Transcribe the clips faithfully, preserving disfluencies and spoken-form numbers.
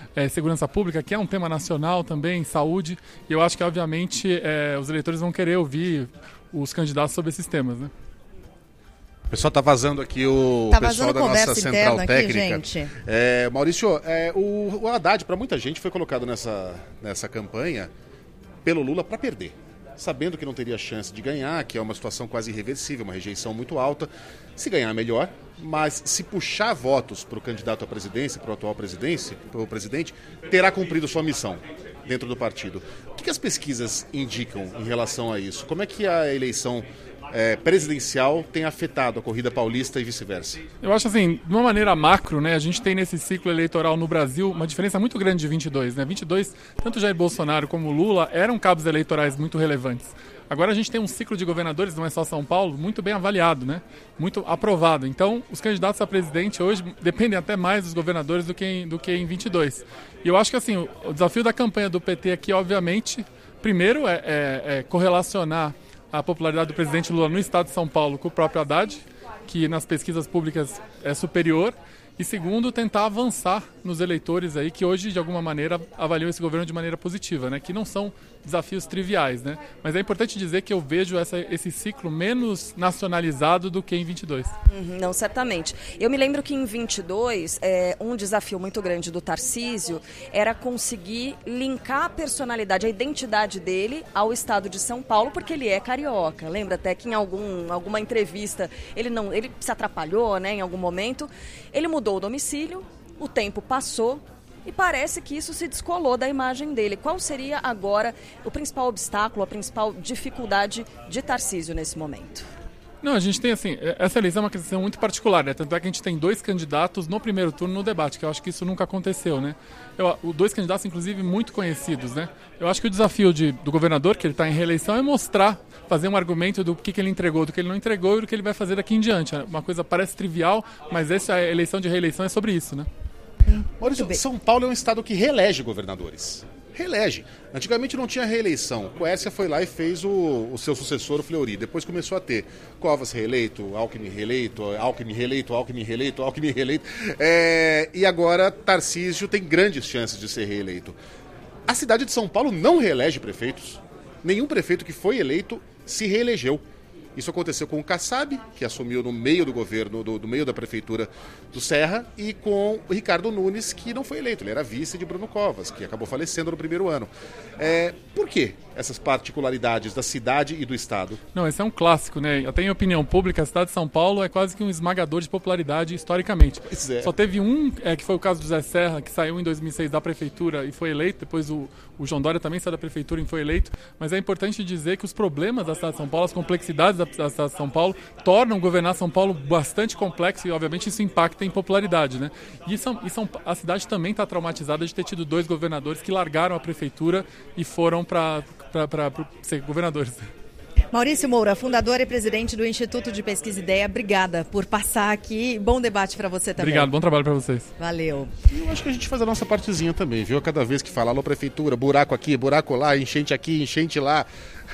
é, segurança pública, que é um tema nacional também, saúde, e eu acho que, obviamente, é, os eleitores vão querer ouvir os candidatos sobre esses temas, né? O pessoal está vazando aqui o tá pessoal da nossa central técnica. Aqui, é, Maurício, é, o, o Haddad, para muita gente, foi colocado nessa, nessa campanha pelo Lula para perder, sabendo que não teria chance de ganhar, que é uma situação quase irreversível, uma rejeição muito alta. Se ganhar, melhor, mas se puxar votos para o candidato à presidência, para o atual presidente, para o presidente, terá cumprido sua missão dentro do partido. O que, que as pesquisas indicam em relação a isso? Como é que a eleição É, presidencial tem afetado a corrida paulista e vice-versa? Eu acho assim, de uma maneira macro, né, a gente tem nesse ciclo eleitoral no Brasil uma diferença muito grande de vinte e dois. Né? vinte e dois, tanto Jair Bolsonaro como Lula eram cabos eleitorais muito relevantes. Agora a gente tem um ciclo de governadores, não é só São Paulo, muito bem avaliado, né? Muito aprovado. Então, os candidatos a presidente hoje dependem até mais dos governadores do que em, do que em vinte e dois. E eu acho que assim, o, o desafio da campanha do P T aqui, obviamente, primeiro é, é, é correlacionar a popularidade do presidente Lula no estado de São Paulo com o próprio Haddad, que nas pesquisas públicas é superior, e segundo, tentar avançar nos eleitores aí que hoje, de alguma maneira, avaliam esse governo de maneira positiva, né? Que não são desafios triviais, né? Mas é importante dizer que eu vejo essa, esse ciclo menos nacionalizado do que em vinte e dois. Uhum, não, certamente. Eu me lembro que em vinte e dois, é, um desafio muito grande do Tarcísio era conseguir linkar a personalidade, a identidade dele ao estado de São Paulo, porque ele é carioca. Lembra até que em algum, alguma entrevista ele, não, ele se atrapalhou, né, em algum momento. Ele mudou o domicílio, o tempo passou e parece que isso se descolou da imagem dele. Qual seria agora o principal obstáculo, a principal dificuldade de Tarcísio nesse momento? Não, a gente tem assim, essa eleição é uma questão muito particular, né? Tanto é que a gente tem dois candidatos no primeiro turno no debate, que eu acho que isso nunca aconteceu, né? Eu, dois candidatos, inclusive, muito conhecidos, né? Eu acho que o desafio de, do governador, que ele está em reeleição, é mostrar, fazer um argumento do que, que ele entregou, do que ele não entregou e do que ele vai fazer daqui em diante. Uma coisa parece trivial, mas essa eleição de reeleição é sobre isso, né? Maurício, São Paulo é um estado que reelege governadores. Reelege. Antigamente não tinha reeleição. Quércia foi lá e fez o, o seu sucessor, o Fleury. Depois começou a ter Covas reeleito, Alckmin reeleito, Alckmin reeleito, Alckmin reeleito, Alckmin reeleito. É, e agora Tarcísio tem grandes chances de ser reeleito. A cidade de São Paulo não reelege prefeitos. Nenhum prefeito que foi eleito se reelegeu. Isso aconteceu com o Kassab, que assumiu no meio do governo, do, do meio da prefeitura do Serra, e com o Ricardo Nunes, que não foi eleito. Ele era vice de Bruno Covas, que acabou falecendo no primeiro ano. É, por que essas particularidades da cidade e do estado? Não, esse é um clássico, né? Até em opinião pública, a cidade de São Paulo é quase que um esmagador de popularidade historicamente. Pois é. Só teve um, é, que foi o caso do Zé Serra, que saiu em dois mil e seis da prefeitura e foi eleito. Depois o, o João Dória também saiu da prefeitura e foi eleito. Mas é importante dizer que os problemas da cidade de São Paulo, as complexidades da da cidade de São Paulo, tornam governar São Paulo bastante complexo e, obviamente, isso impacta em popularidade, né? E, São, e São, a cidade também está traumatizada de ter tido dois governadores que largaram a prefeitura e foram para ser governadores. Maurício Moura, fundador e presidente do Instituto de Pesquisa e Ideia, obrigada por passar aqui. Bom debate para você também. Obrigado, bom trabalho para vocês. Valeu. Eu acho que a gente faz a nossa partezinha também, viu? Cada vez que fala, alô prefeitura, buraco aqui, buraco lá, enchente aqui, enchente lá.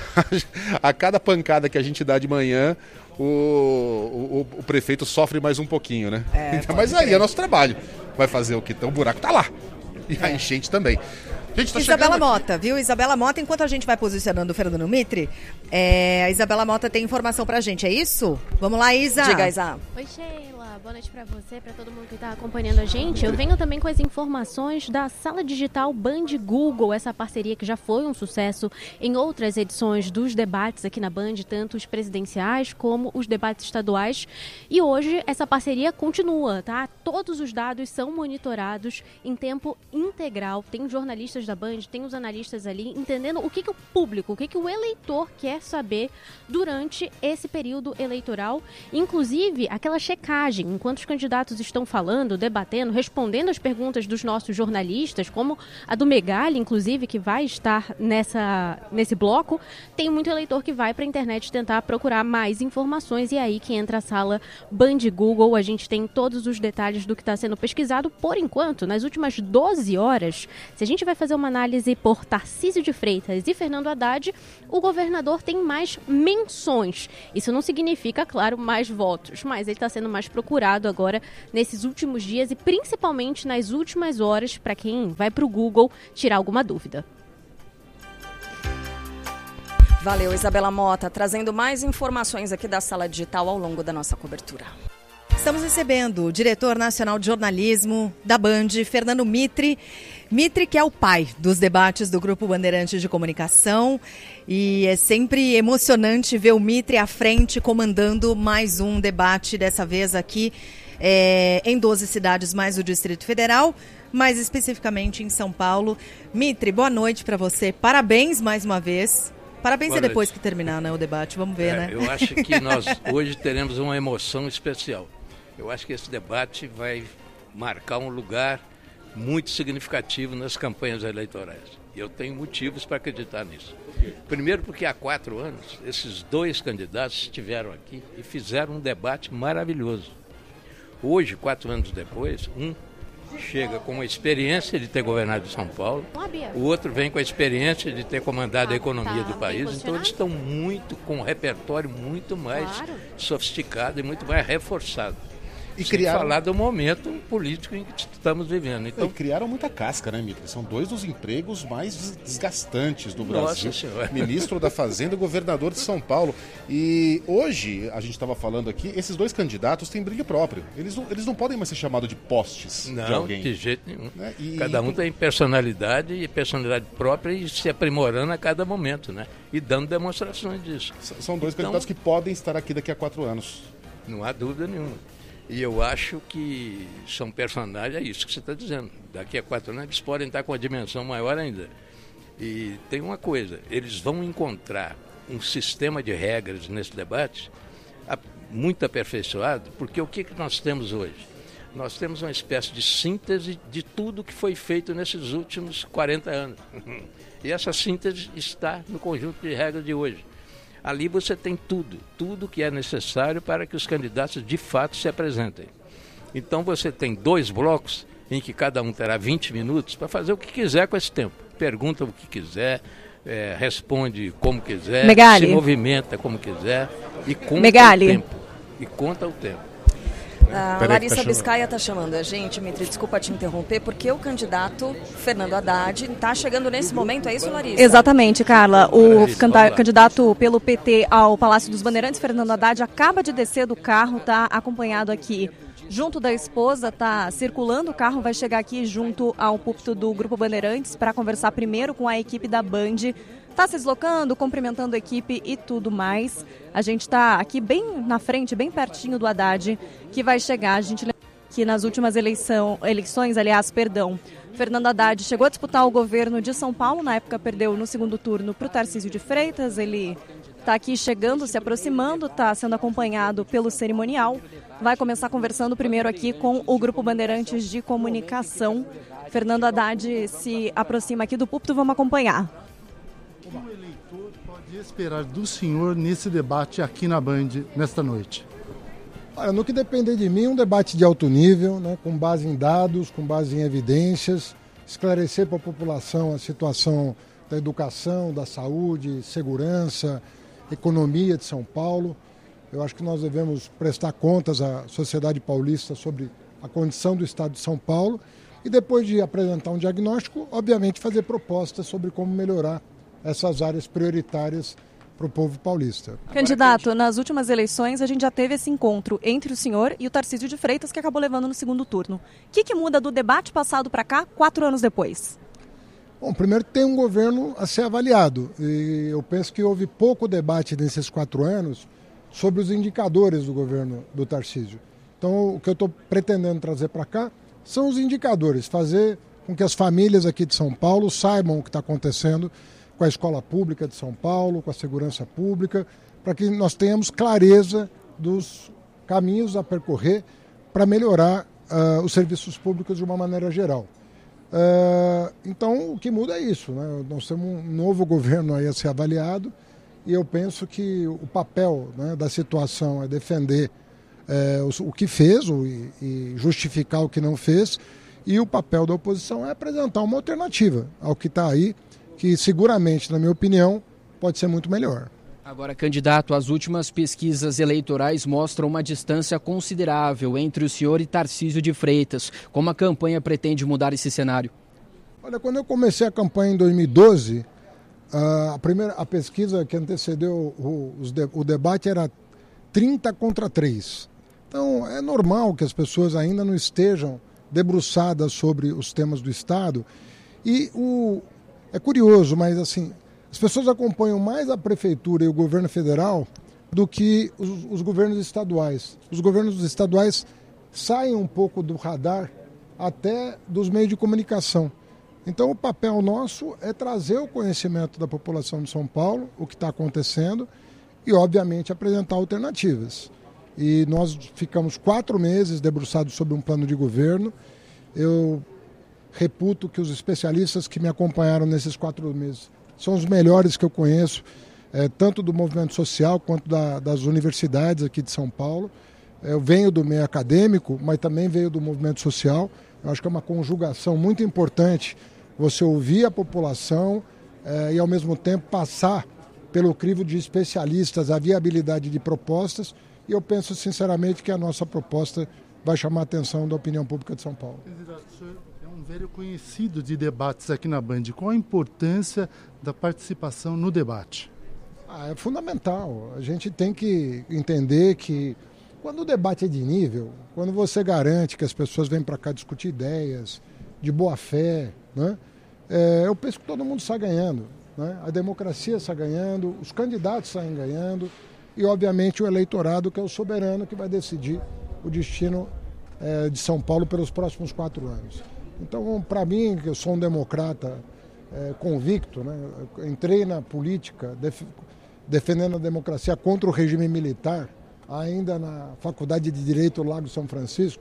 A cada pancada que a gente dá de manhã, o, o, o prefeito sofre mais um pouquinho, né? É, então, mas aí é nosso trabalho. Vai fazer o quê? Então o buraco tá lá. E a enchente também. Gente, tá Isabela Mota, viu? Isabela Mota, enquanto a gente vai posicionando o Fernando Mitre, é, a Isabela Mota tem informação pra gente, é isso? Vamos lá, Isa. Diga, Isa. Oi, Sheila. Boa noite pra você, pra todo mundo que tá acompanhando a gente. Eu venho também com as informações da Sala Digital Band Google, essa parceria que já foi um sucesso em outras edições dos debates aqui na Band, tanto os presidenciais como os debates estaduais. E hoje essa parceria continua, tá? Todos os dados são monitorados em tempo integral. Tem jornalistas da Band, tem os analistas ali, entendendo o que, que o público, o que, que o eleitor quer saber durante esse período eleitoral. Inclusive, aquela checagem, enquanto os candidatos estão falando, debatendo, respondendo as perguntas dos nossos jornalistas, como a do Megali, inclusive, que vai estar nessa, nesse bloco, tem muito eleitor que vai para a internet tentar procurar mais informações, e é aí que entra a sala Band Google. A gente tem todos os detalhes do que está sendo pesquisado por enquanto. Nas últimas doze horas, se a gente vai fazer uma análise por Tarcísio de Freitas e Fernando Haddad, o governador tem mais menções. Isso não significa, claro, mais votos, mas ele está sendo mais procurado agora nesses últimos dias e principalmente nas últimas horas para quem vai para o Google tirar alguma dúvida. Valeu, Isabela Mota, trazendo mais informações aqui da Sala Digital ao longo da nossa cobertura. Estamos recebendo o diretor nacional de jornalismo da Band, Fernando Mitre. Mitre, que é o pai dos debates do Grupo Bandeirantes de Comunicação. E é sempre emocionante ver o Mitre à frente comandando mais um debate, dessa vez aqui é, em doze cidades mais do Distrito Federal, mais especificamente em São Paulo. Mitre, boa noite para você. Parabéns mais uma vez. Parabéns é depois que terminar, né, o debate. Vamos ver, é, né? Eu acho que nós hoje teremos uma emoção especial. Eu acho que esse debate vai marcar um lugar muito significativo nas campanhas eleitorais. E eu tenho motivos para acreditar nisso. Primeiro porque há quatro anos, esses dois candidatos estiveram aqui e fizeram um debate maravilhoso. Hoje, quatro anos depois, um chega com a experiência de ter governado São Paulo, o outro vem com a experiência de ter comandado a economia do país. Então eles estão muito com um repertório muito mais sofisticado e muito mais reforçado. E sem criaram... falar do momento político em que estamos vivendo. Então... E criaram muita casca, né, Mitre? São dois dos empregos mais desgastantes do Brasil. Nossa Senhora. Ministro da Fazenda e governador de São Paulo. E hoje, a gente estava falando aqui, esses dois candidatos têm brilho próprio. Eles não, eles não podem mais ser chamados de postes não, de alguém. de jeito nenhum. Né? E... Cada um tem personalidade e personalidade própria e se aprimorando a cada momento, né? E dando demonstrações disso. São dois então, candidatos que podem estar aqui daqui a quatro anos. Não há dúvida nenhuma. E eu acho que são personagens, é isso que você está dizendo. Daqui a quatro anos eles podem estar com uma dimensão maior ainda. E tem uma coisa, eles vão encontrar um sistema de regras nesse debate muito aperfeiçoado, porque o que, que nós temos hoje? Nós temos uma espécie de síntese de tudo que foi feito nesses últimos quarenta anos. E essa síntese está no conjunto de regras de hoje. Ali você tem tudo, tudo que é necessário para que os candidatos de fato se apresentem. Então você tem dois blocos em que cada um terá vinte minutos para fazer o que quiser com esse tempo. Pergunta o que quiser, é, responde como quiser, Megali. Se movimenta como quiser e conta Megali. o tempo. E conta o tempo. A Larissa Biscaia está chamando a gente, Mitre, desculpa te interromper, porque o candidato Fernando Haddad está chegando nesse momento, é isso, Larissa? Exatamente, Carla. O Larissa, canta- candidato pelo P T ao Palácio dos Bandeirantes, Fernando Haddad, acaba de descer do carro, está acompanhado aqui junto da esposa, está circulando o carro, vai chegar aqui junto ao púlpito do Grupo Bandeirantes para conversar primeiro com a equipe da Band. Está se deslocando, cumprimentando a equipe e tudo mais. A gente está aqui bem na frente, bem pertinho do Haddad, que vai chegar. A gente lembra que nas últimas eleição, eleições, aliás, perdão, Fernando Haddad chegou a disputar o governo de São Paulo. Na época perdeu no segundo turno para o Tarcísio de Freitas. Ele está aqui chegando, se aproximando, está sendo acompanhado pelo cerimonial. Vai começar conversando primeiro aqui com o Grupo Bandeirantes de Comunicação. Fernando Haddad se aproxima aqui do púlpito, vamos acompanhar. O que o eleitor pode esperar do senhor nesse debate aqui na Band, nesta noite? Olha, no que depender de mim, um debate de alto nível, né, com base em dados, com base em evidências, esclarecer para a população a situação da educação, da saúde, segurança, economia de São Paulo. Eu acho que nós devemos prestar contas à sociedade paulista sobre a condição do estado de São Paulo e depois de apresentar um diagnóstico, obviamente fazer propostas sobre como melhorar essas áreas prioritárias para o povo paulista. Candidato, nas últimas eleições a gente já teve esse encontro entre o senhor e o Tarcísio de Freitas, que acabou levando no segundo turno. O que, que muda do debate passado para cá, quatro anos depois? Bom, primeiro tem um governo a ser avaliado. E eu penso que houve pouco debate nesses quatro anos sobre os indicadores do governo do Tarcísio. Então, o que eu estou pretendendo trazer para cá são os indicadores, fazer com que as famílias aqui de São Paulo saibam o que está acontecendo com a escola pública de São Paulo, com a segurança pública, para que nós tenhamos clareza dos caminhos a percorrer para melhorar uh, os serviços públicos de uma maneira geral. Uh, então, o que muda é isso, né? Nós temos um novo governo aí a ser avaliado e eu penso que o papel, né, da situação é defender uh, o, o que fez o, e, e justificar o que não fez E o papel da oposição é apresentar uma alternativa ao que está aí, que seguramente, na minha opinião, pode ser muito melhor. Agora, candidato, as últimas pesquisas eleitorais mostram uma distância considerável entre o senhor e Tarcísio de Freitas. Como a campanha pretende mudar esse cenário? Olha, quando eu comecei a campanha em dois mil e doze, a, primeira, a pesquisa que antecedeu o, o debate era trinta contra três. Então, é normal que as pessoas ainda não estejam debruçadas sobre os temas do Estado. E o, é curioso, mas assim... As pessoas acompanham mais a prefeitura e o governo federal do que os, os governos estaduais. Os governos estaduais saem um pouco do radar até dos meios de comunicação. Então o papel nosso é trazer o conhecimento da população de São Paulo, o que está acontecendo, e obviamente apresentar alternativas. E nós ficamos quatro meses debruçados sobre um plano de governo. Eu reputo que os especialistas que me acompanharam nesses quatro meses são os melhores que eu conheço, é, tanto do movimento social quanto da, das universidades aqui de São Paulo. Eu venho do meio acadêmico, mas também venho do movimento social. Eu acho que é uma conjugação muito importante você ouvir a população é, e, ao mesmo tempo, passar pelo crivo de especialistas a viabilidade de propostas. E eu penso, sinceramente, que a nossa proposta vai chamar a atenção da opinião pública de São Paulo. Um velho conhecido de debates aqui na Band. Qual a importância da participação no debate? Ah, é fundamental. A gente tem que entender que quando o debate é de nível, quando você garante que as pessoas vêm para cá discutir ideias, de boa fé, né? É, eu penso que todo mundo sai ganhando. Né? A democracia sai ganhando, os candidatos saem ganhando e, obviamente, o eleitorado, que é o soberano, que vai decidir o destino é, de São Paulo pelos próximos quatro anos. Então, para mim, que eu sou um democrata é, convicto, né? Eu entrei na política def defendendo a democracia contra o regime militar, ainda na Faculdade de Direito Lago São Francisco,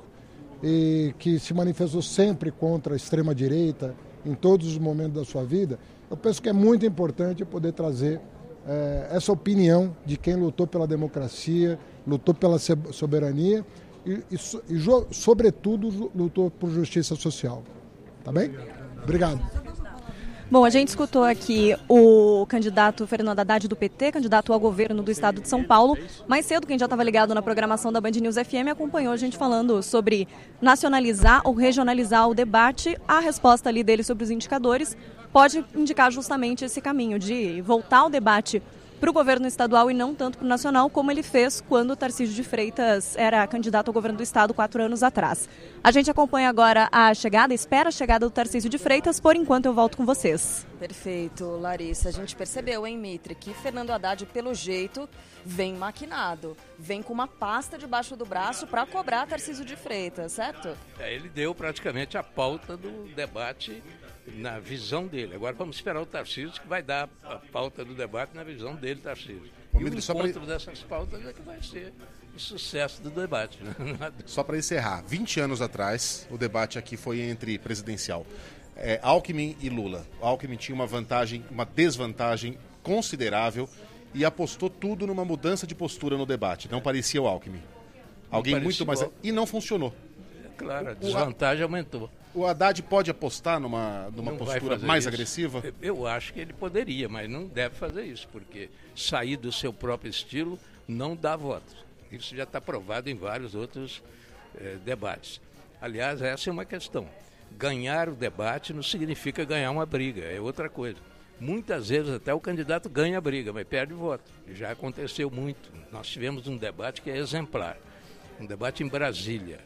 e que se manifestou sempre contra a extrema-direita em todos os momentos da sua vida. Eu penso que é muito importante poder trazer é, essa opinião de quem lutou pela democracia, lutou pela soberania, E, e, e, sobretudo, lutou por justiça social. Tá bem? Obrigado. Bom, a gente escutou aqui o candidato Fernando Haddad do P T, candidato ao governo do estado de São Paulo. Mais cedo, quem já estava ligado na programação da Band News F M acompanhou a gente falando sobre nacionalizar ou regionalizar o debate. A resposta ali dele sobre os indicadores pode indicar justamente esse caminho de voltar o debate para o governo estadual e não tanto para o nacional, como ele fez quando o Tarcísio de Freitas era candidato ao governo do estado quatro anos atrás. A gente acompanha agora a chegada, espera a chegada do Tarcísio de Freitas, por enquanto eu volto com vocês. Perfeito, Larissa. A gente percebeu, hein, Mitre, que Fernando Haddad, pelo jeito, vem maquinado, vem com uma pasta debaixo do braço para cobrar Tarcísio de Freitas, certo? É, ele deu praticamente a pauta do debate na visão dele. Agora vamos esperar o Tarcísio, que vai dar a pauta do debate na visão dele, Tarcísio. E o encontro pra... dessas pautas é que vai ser o sucesso do debate. Né? Só para encerrar, vinte anos atrás, o debate aqui foi entre presidencial. É, Alckmin e Lula. O Alckmin tinha uma vantagem, uma desvantagem considerável e apostou tudo numa mudança de postura no debate. Não parecia o Alckmin. Alguém muito mais... O... E não funcionou. É claro, a desvantagem o... aumentou. O Haddad pode apostar numa, numa postura mais isso. agressiva? Eu acho que ele poderia, mas não deve fazer isso, porque sair do seu próprio estilo não dá voto. Isso já está provado em vários outros eh, debates. Aliás, essa é uma questão. Ganhar o debate não significa ganhar uma briga, é outra coisa. Muitas vezes até o candidato ganha a briga, mas perde voto. Já aconteceu muito. Nós tivemos um debate que é exemplar. Um debate em Brasília,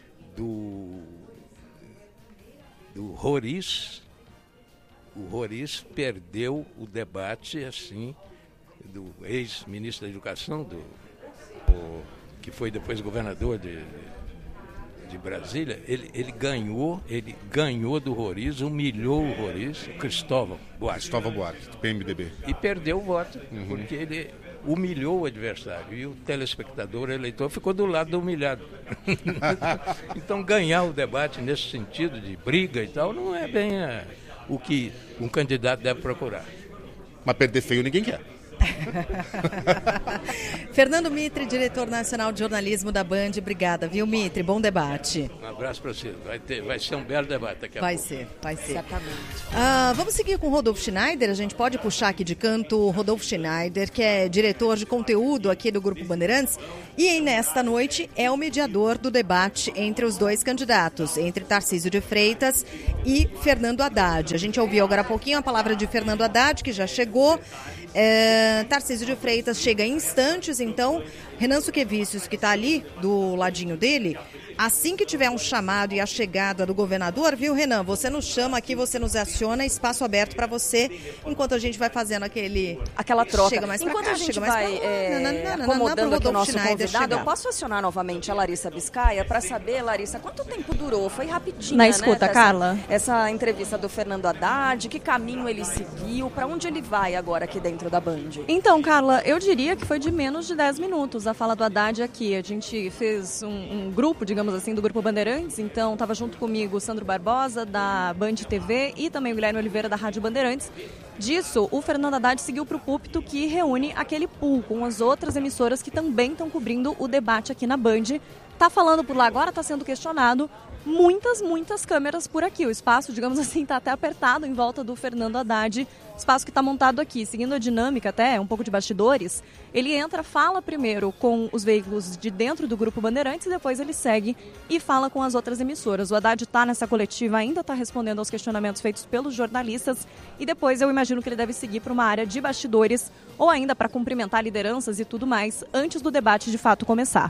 do... do Roriz. O Roriz perdeu o debate, assim, do ex-ministro da Educação, do, o, que foi depois governador de, de Brasília. Ele, ele ganhou, ele ganhou do Roriz, humilhou o Roriz, Cristóvão Buarque. Cristóvão Buarque, do P M D B. E perdeu o voto, uhum. porque ele humilhou o adversário. E o telespectador, o eleitor, ficou do lado do humilhado. Então, ganhar o debate nesse sentido de briga e tal, não é bem é, o que um candidato deve procurar. Mas perder feio ninguém quer. Fernando Mitre, diretor nacional de jornalismo da Band, obrigada, viu, Mitre? Bom debate. Um abraço para você. Vai, ter, vai ser um belo debate daqui a vai pouco. Vai ser, vai ser. Certamente. Ah, vamos seguir com o Rodolfo Schneider. A gente pode puxar aqui de canto o Rodolfo Schneider, que é diretor de conteúdo aqui do Grupo Bandeirantes. E nesta noite é o mediador do debate entre os dois candidatos, entre Tarcísio de Freitas e Fernando Haddad. A gente ouviu agora há pouquinho a palavra de Fernando Haddad, que já chegou. É, Tarcísio de Freitas chega em instantes, então Renan Suquevicius, que está ali do ladinho dele, assim que tiver um chamado e a chegada do governador, viu, Renan? Você nos chama aqui, você nos aciona, espaço aberto para você, enquanto a gente vai fazendo aquele... Aquela troca. Chega mais enquanto cá, a gente mais vai pra... é, não, não, não, acomodando não, aqui o nosso convidado, chegar. eu posso acionar novamente a Larissa Biscaia para saber, Larissa, quanto tempo durou? Foi rapidinho, Na né, escuta, dessa, Carla. Essa entrevista do Fernando Haddad, que caminho ele seguiu, para onde ele vai agora aqui dentro da Band? Então, Carla, eu diria que foi de menos de dez minutos a fala do Haddad aqui. A gente fez um, um grupo, digamos assim, do Grupo Bandeirantes, então estava junto comigo o Sandro Barbosa, da Band T V, e também o Guilherme Oliveira, da Rádio Bandeirantes. Disso, o Fernando Haddad seguiu para o púlpito, que reúne aquele pool com as outras emissoras que também estão cobrindo o debate aqui na Band. Tá falando por lá agora, está sendo questionado. Muitas, muitas câmeras por aqui. O espaço, digamos assim, está até apertado em volta do Fernando Haddad. Espaço que está montado aqui, seguindo a dinâmica até, um pouco de bastidores. Ele entra, fala primeiro com os veículos de dentro do Grupo Bandeirantes e depois ele segue e fala com as outras emissoras. O Haddad está nessa coletiva, ainda está respondendo aos questionamentos feitos pelos jornalistas e depois eu imagino que ele deve seguir para uma área de bastidores ou ainda para cumprimentar lideranças e tudo mais antes do debate de fato começar.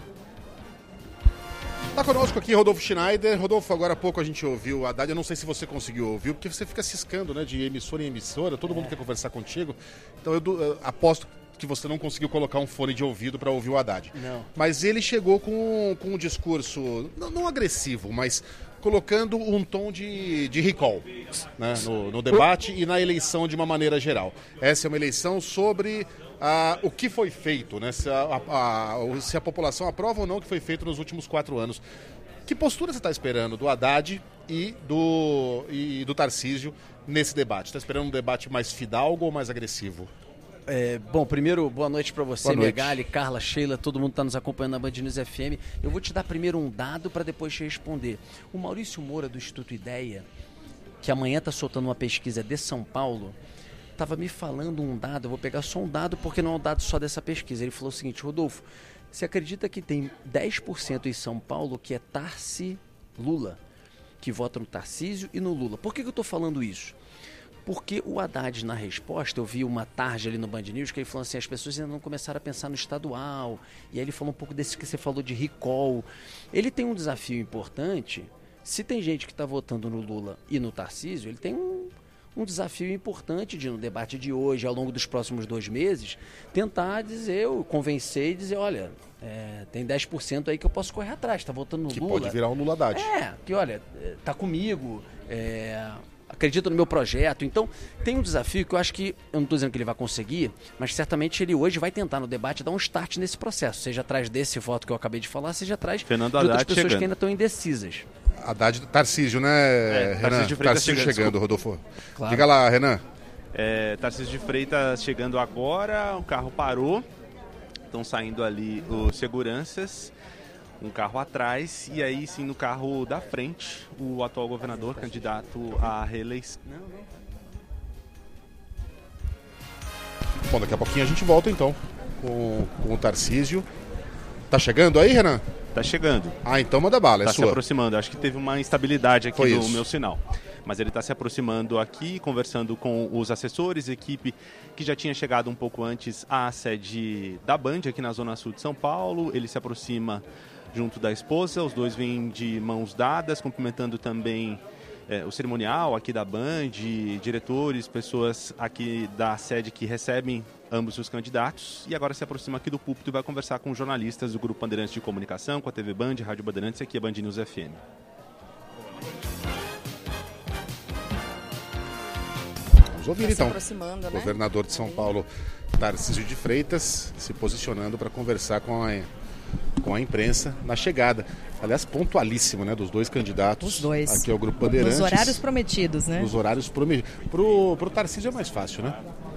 Está conosco aqui Rodolfo Schneider. Rodolfo, agora há pouco a gente ouviu o Haddad, eu não sei se você conseguiu ouvir, porque você fica ciscando, né, de emissora em emissora, todo mundo quer conversar contigo, então eu, eu aposto que você não conseguiu colocar um fone de ouvido para ouvir o Haddad. Não. Mas ele chegou com, com um discurso, não, não agressivo, mas colocando um tom de, de recall, né, no, no debate e na eleição de uma maneira geral. Essa é uma eleição sobre... Ah, o que foi feito, né? Se a, a, a, se a população aprova ou não o que foi feito nos últimos quatro anos. Que postura você está esperando do Haddad e do, e do Tarcísio nesse debate? Está esperando um debate mais fidalgo ou mais agressivo? É, bom, primeiro, boa noite para você, boa noite. Megali, Carla, Sheila, todo mundo está nos acompanhando na Band News F M. Eu vou te dar primeiro um dado para depois te responder. O Maurício Moura, do Instituto Ideia, que amanhã está soltando uma pesquisa de São Paulo, estava me falando um dado, eu vou pegar só um dado porque não é um dado só dessa pesquisa. Ele falou o seguinte: Rodolfo, você acredita que tem dez por cento em São Paulo que é Tarci Lula, que vota no Tarcísio e no Lula? Por que, que eu estou falando isso? Porque o Haddad, na resposta, eu vi uma tarde ali no Band News que ele falou assim, as pessoas ainda não começaram a pensar no estadual, e aí ele falou um pouco desse que você falou de recall. Ele tem um desafio importante. Se tem gente que está votando no Lula e no Tarcísio, ele tem um um desafio importante de, no debate de hoje, ao longo dos próximos dois meses, tentar dizer, convencer e dizer, olha, é, tem dez por cento aí que eu posso correr atrás, está votando no que Lula. Que pode virar um Lula Haddad. É, que olha, está comigo, é, acredita no meu projeto. Então, tem um desafio que eu acho que, eu não estou dizendo que ele vai conseguir, mas certamente ele hoje vai tentar no debate dar um start nesse processo, seja atrás desse voto que eu acabei de falar, seja atrás Fernando de outras Haddad pessoas chegando. que ainda estão indecisas. Haddad, Tarcísio, né, é, Renan? Tarcísio de Freitas Tarcísio chegando, chegando Rodolfo. Claro. Diga lá, Renan. É, Tarcísio de Freitas chegando agora, o carro parou, estão saindo ali os seguranças, um carro atrás, e aí sim no carro da frente, o atual governador, candidato à reeleição. Bom, daqui a pouquinho a gente volta então com, com o Tarcísio. Tá chegando aí, Renan? Tá chegando. Ah, então manda bala, é tá sua. se aproximando, acho que teve uma instabilidade aqui Foi no isso. meu sinal. Mas ele está se aproximando aqui, conversando com os assessores, equipe que já tinha chegado um pouco antes à sede da Band, aqui na Zona Sul de São Paulo. Ele se aproxima junto da esposa, os dois vêm de mãos dadas, cumprimentando também é, o cerimonial aqui da Band, diretores, pessoas aqui da sede que recebem ambos os candidatos, e agora se aproxima aqui do púlpito e vai conversar com jornalistas do Grupo Bandeirantes de Comunicação, com a T V Band, Rádio Bandeirantes, e aqui a Band News F M. Vamos ouvir Tá se então. aproximando, O né? governador de São Paulo, Tarcísio de Freitas, se posicionando para conversar com a, com a imprensa na chegada. Aliás, pontualíssimo, né, dos dois candidatos. Os dois. Aqui ao Grupo Bandeirantes. Nos horários prometidos, né? Nos horários prometidos. Pro, pro Tarcísio é mais fácil, né?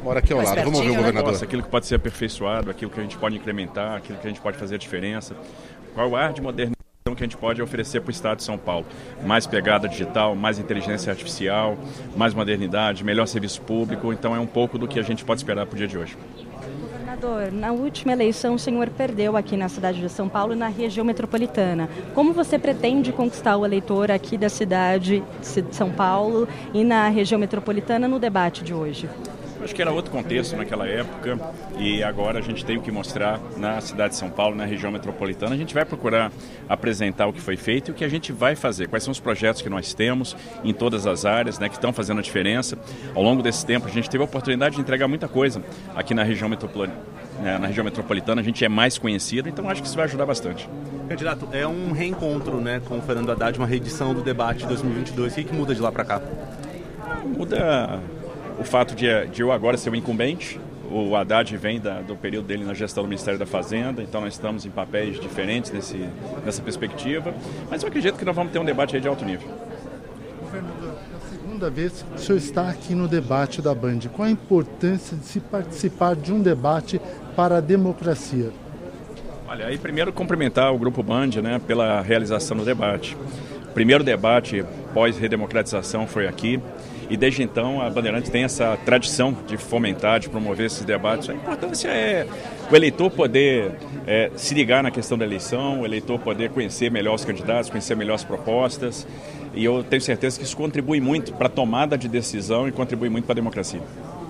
Mora aqui ao lado, vamos ouvir o governador. Nossa, aquilo que pode ser aperfeiçoado, aquilo que a gente pode incrementar, aquilo que a gente pode fazer a diferença. Qual o ar de modernização que a gente pode oferecer para o Estado de São Paulo? Mais pegada digital, mais inteligência artificial, mais modernidade, melhor serviço público. Então é um pouco do que a gente pode esperar para o dia de hoje. Governador, na última eleição o senhor perdeu aqui na cidade de São Paulo e na região metropolitana. Como você pretende conquistar o eleitor aqui da cidade de São Paulo e na região metropolitana no debate de hoje? Acho que era outro contexto naquela época e agora a gente tem o que mostrar na cidade de São Paulo, na região metropolitana. A gente vai procurar apresentar o que foi feito e o que a gente vai fazer. Quais são os projetos que nós temos em todas as áreas, né, que estão fazendo a diferença. Ao longo desse tempo a gente teve a oportunidade de entregar muita coisa aqui na região metropolitana. Na região metropolitana a gente é mais conhecido, então acho que isso vai ajudar bastante. Candidato, é um reencontro, né, com o Fernando Haddad, uma reedição do debate de dois mil e vinte e dois. O que, que muda de lá para cá? Muda o fato de, de eu agora ser o incumbente. O Haddad vem da, do período dele na gestão do Ministério da Fazenda, então nós estamos em papéis diferentes nesse, nessa perspectiva, mas eu acredito que nós vamos ter um debate aí de alto nível. Governador, é a segunda vez que o senhor está aqui no debate da Band. Qual a importância de se participar de um debate para a democracia? Olha, aí primeiro cumprimentar o Grupo Band, né, pela realização do debate. O primeiro debate pós-redemocratização foi aqui. E desde então a Bandeirantes tem essa tradição de fomentar, de promover esses debates. A importância é o eleitor poder é, se ligar na questão da eleição, o eleitor poder conhecer melhor os candidatos, conhecer melhor as propostas. E eu tenho certeza que isso contribui muito para a tomada de decisão e contribui muito para a democracia.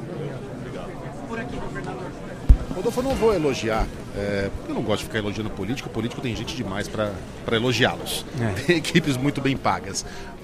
Rodolfo, eu não vou elogiar, é, porque eu não gosto de ficar elogiando político. Político tem gente demais para elogiá-los. É. Tem equipes muito bem pagas.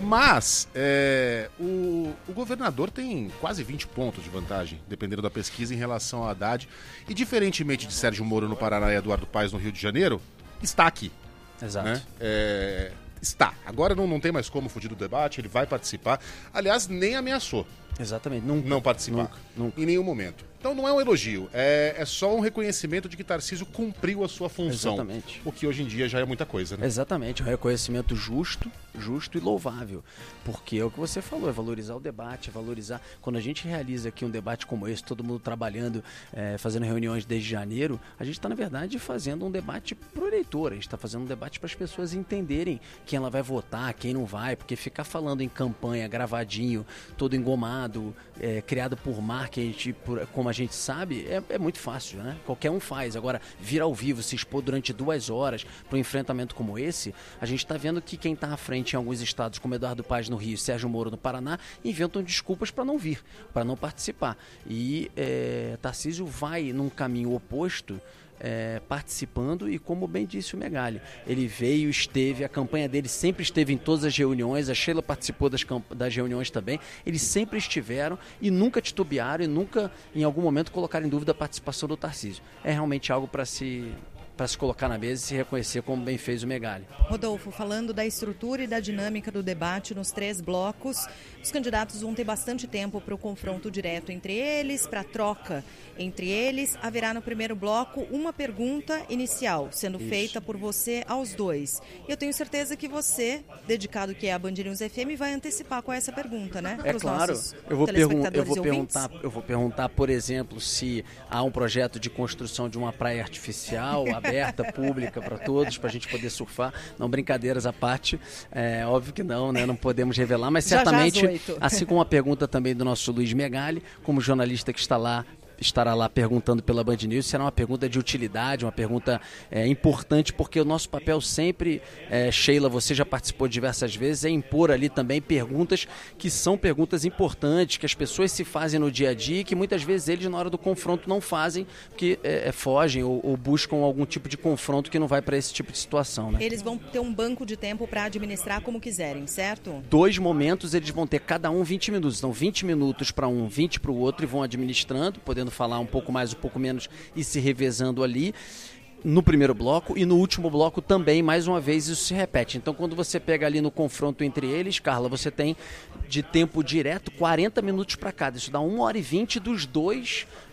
Mas é, o, o governador tem quase vinte pontos de vantagem, dependendo da pesquisa, em relação ao Haddad. E diferentemente de Sérgio Moro no Paraná e Eduardo Paes no Rio de Janeiro, está aqui. Exato. Né? É, está. Agora não, não tem mais como fugir do debate, ele vai participar. Aliás, nem ameaçou. Exatamente. Nunca. Não participar. Nunca, nunca. Em nenhum momento. Então não é um elogio, é, é só um reconhecimento de que Tarcísio cumpriu a sua função. Exatamente. O que hoje em dia já é muita coisa, né? Exatamente, um reconhecimento justo, justo e louvável. Porque é o que você falou, é valorizar o debate, é valorizar... Quando a gente realiza aqui um debate como esse, todo mundo trabalhando, é, fazendo reuniões desde janeiro, a gente está, na verdade, fazendo um debate pro eleitor, a gente está fazendo um debate para as pessoas entenderem quem ela vai votar, quem não vai, porque ficar falando em campanha, gravadinho, todo engomado, é, criado por marketing, por, como a gente sabe, é, é muito fácil, né? Qualquer um faz. Agora, vir ao vivo, se expor durante duas horas para um enfrentamento como esse, a gente está vendo que quem está à frente em alguns estados, como Eduardo Paes no Rio e Sérgio Moro no Paraná, inventam desculpas para não vir, para não participar. E é, Tarcísio vai num caminho oposto, É, participando e, como bem disse o Megali, ele veio, esteve, a campanha dele sempre esteve em todas as reuniões, a Sheila participou das, das reuniões também, eles sempre estiveram e nunca titubearam e nunca em algum momento colocaram em dúvida a participação do Tarcísio. É realmente algo para se... para se colocar na mesa e se reconhecer, como bem fez o Megali. Rodolfo, falando da estrutura e da dinâmica do debate nos três blocos, os candidatos vão ter bastante tempo para o confronto direto entre eles, para a troca entre eles. Haverá no primeiro bloco uma pergunta inicial, sendo Isso. feita por você aos dois. E eu tenho certeza que você, dedicado que é a Band News F M, vai antecipar qual é essa pergunta, né? É claro. Eu vou, pergun- eu, vou perguntar, eu vou perguntar, por exemplo, se há um projeto de construção de uma praia artificial, aberta, pública para todos, para a gente poder surfar. Não, brincadeiras à parte, é óbvio que não, né? Não podemos revelar, mas certamente, já já assim como a pergunta também do nosso Luiz Megali, como jornalista que está lá, estará lá perguntando pela Band News, será uma pergunta de utilidade, uma pergunta é, importante, porque o nosso papel sempre, é, Sheila, você já participou diversas vezes, é impor ali também perguntas que são perguntas importantes, que as pessoas se fazem no dia a dia e que muitas vezes eles na hora do confronto não fazem, porque é, é, fogem ou, ou buscam algum tipo de confronto que não vai para esse tipo de situação, né? Eles vão ter um banco de tempo para administrar como quiserem, certo? Dois momentos eles vão ter cada um vinte minutos, então vinte minutos para um, vinte para o outro, e vão administrando, podendo falar um pouco mais, um pouco menos e se revezando ali no primeiro bloco, e no último bloco também, mais uma vez, isso se repete. Então, quando você pega ali no confronto entre eles, Carla, você tem de tempo direto quarenta minutos para cada. Isso dá uma hora e vinte dos dois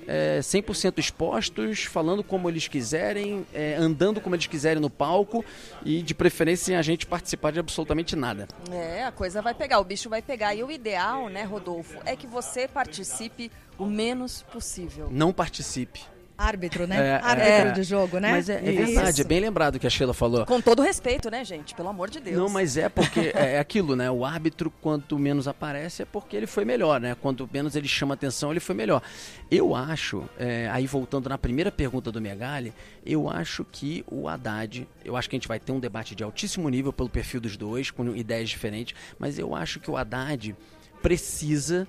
é, cem por cento expostos, falando como eles quiserem, é, andando como eles quiserem no palco e, de preferência, sem a gente participar de absolutamente nada. É, a coisa vai pegar, o bicho vai pegar. E o ideal, né, Rodolfo, é que você participe o menos possível. Não participe. Árbitro, né? É, Árbitro é, de jogo, né? Mas é, é verdade, Isso. é bem lembrado o que a Sheila falou. Com todo respeito, né, gente? Pelo amor de Deus. Não, mas é porque é aquilo, né? O árbitro, quanto menos aparece, é porque ele foi melhor, né? Quanto menos ele chama atenção, ele foi melhor. Eu acho, é, aí voltando na primeira pergunta do Megali, eu acho que o Haddad, eu acho que a gente vai ter um debate de altíssimo nível pelo perfil dos dois, com ideias diferentes, mas eu acho que o Haddad precisa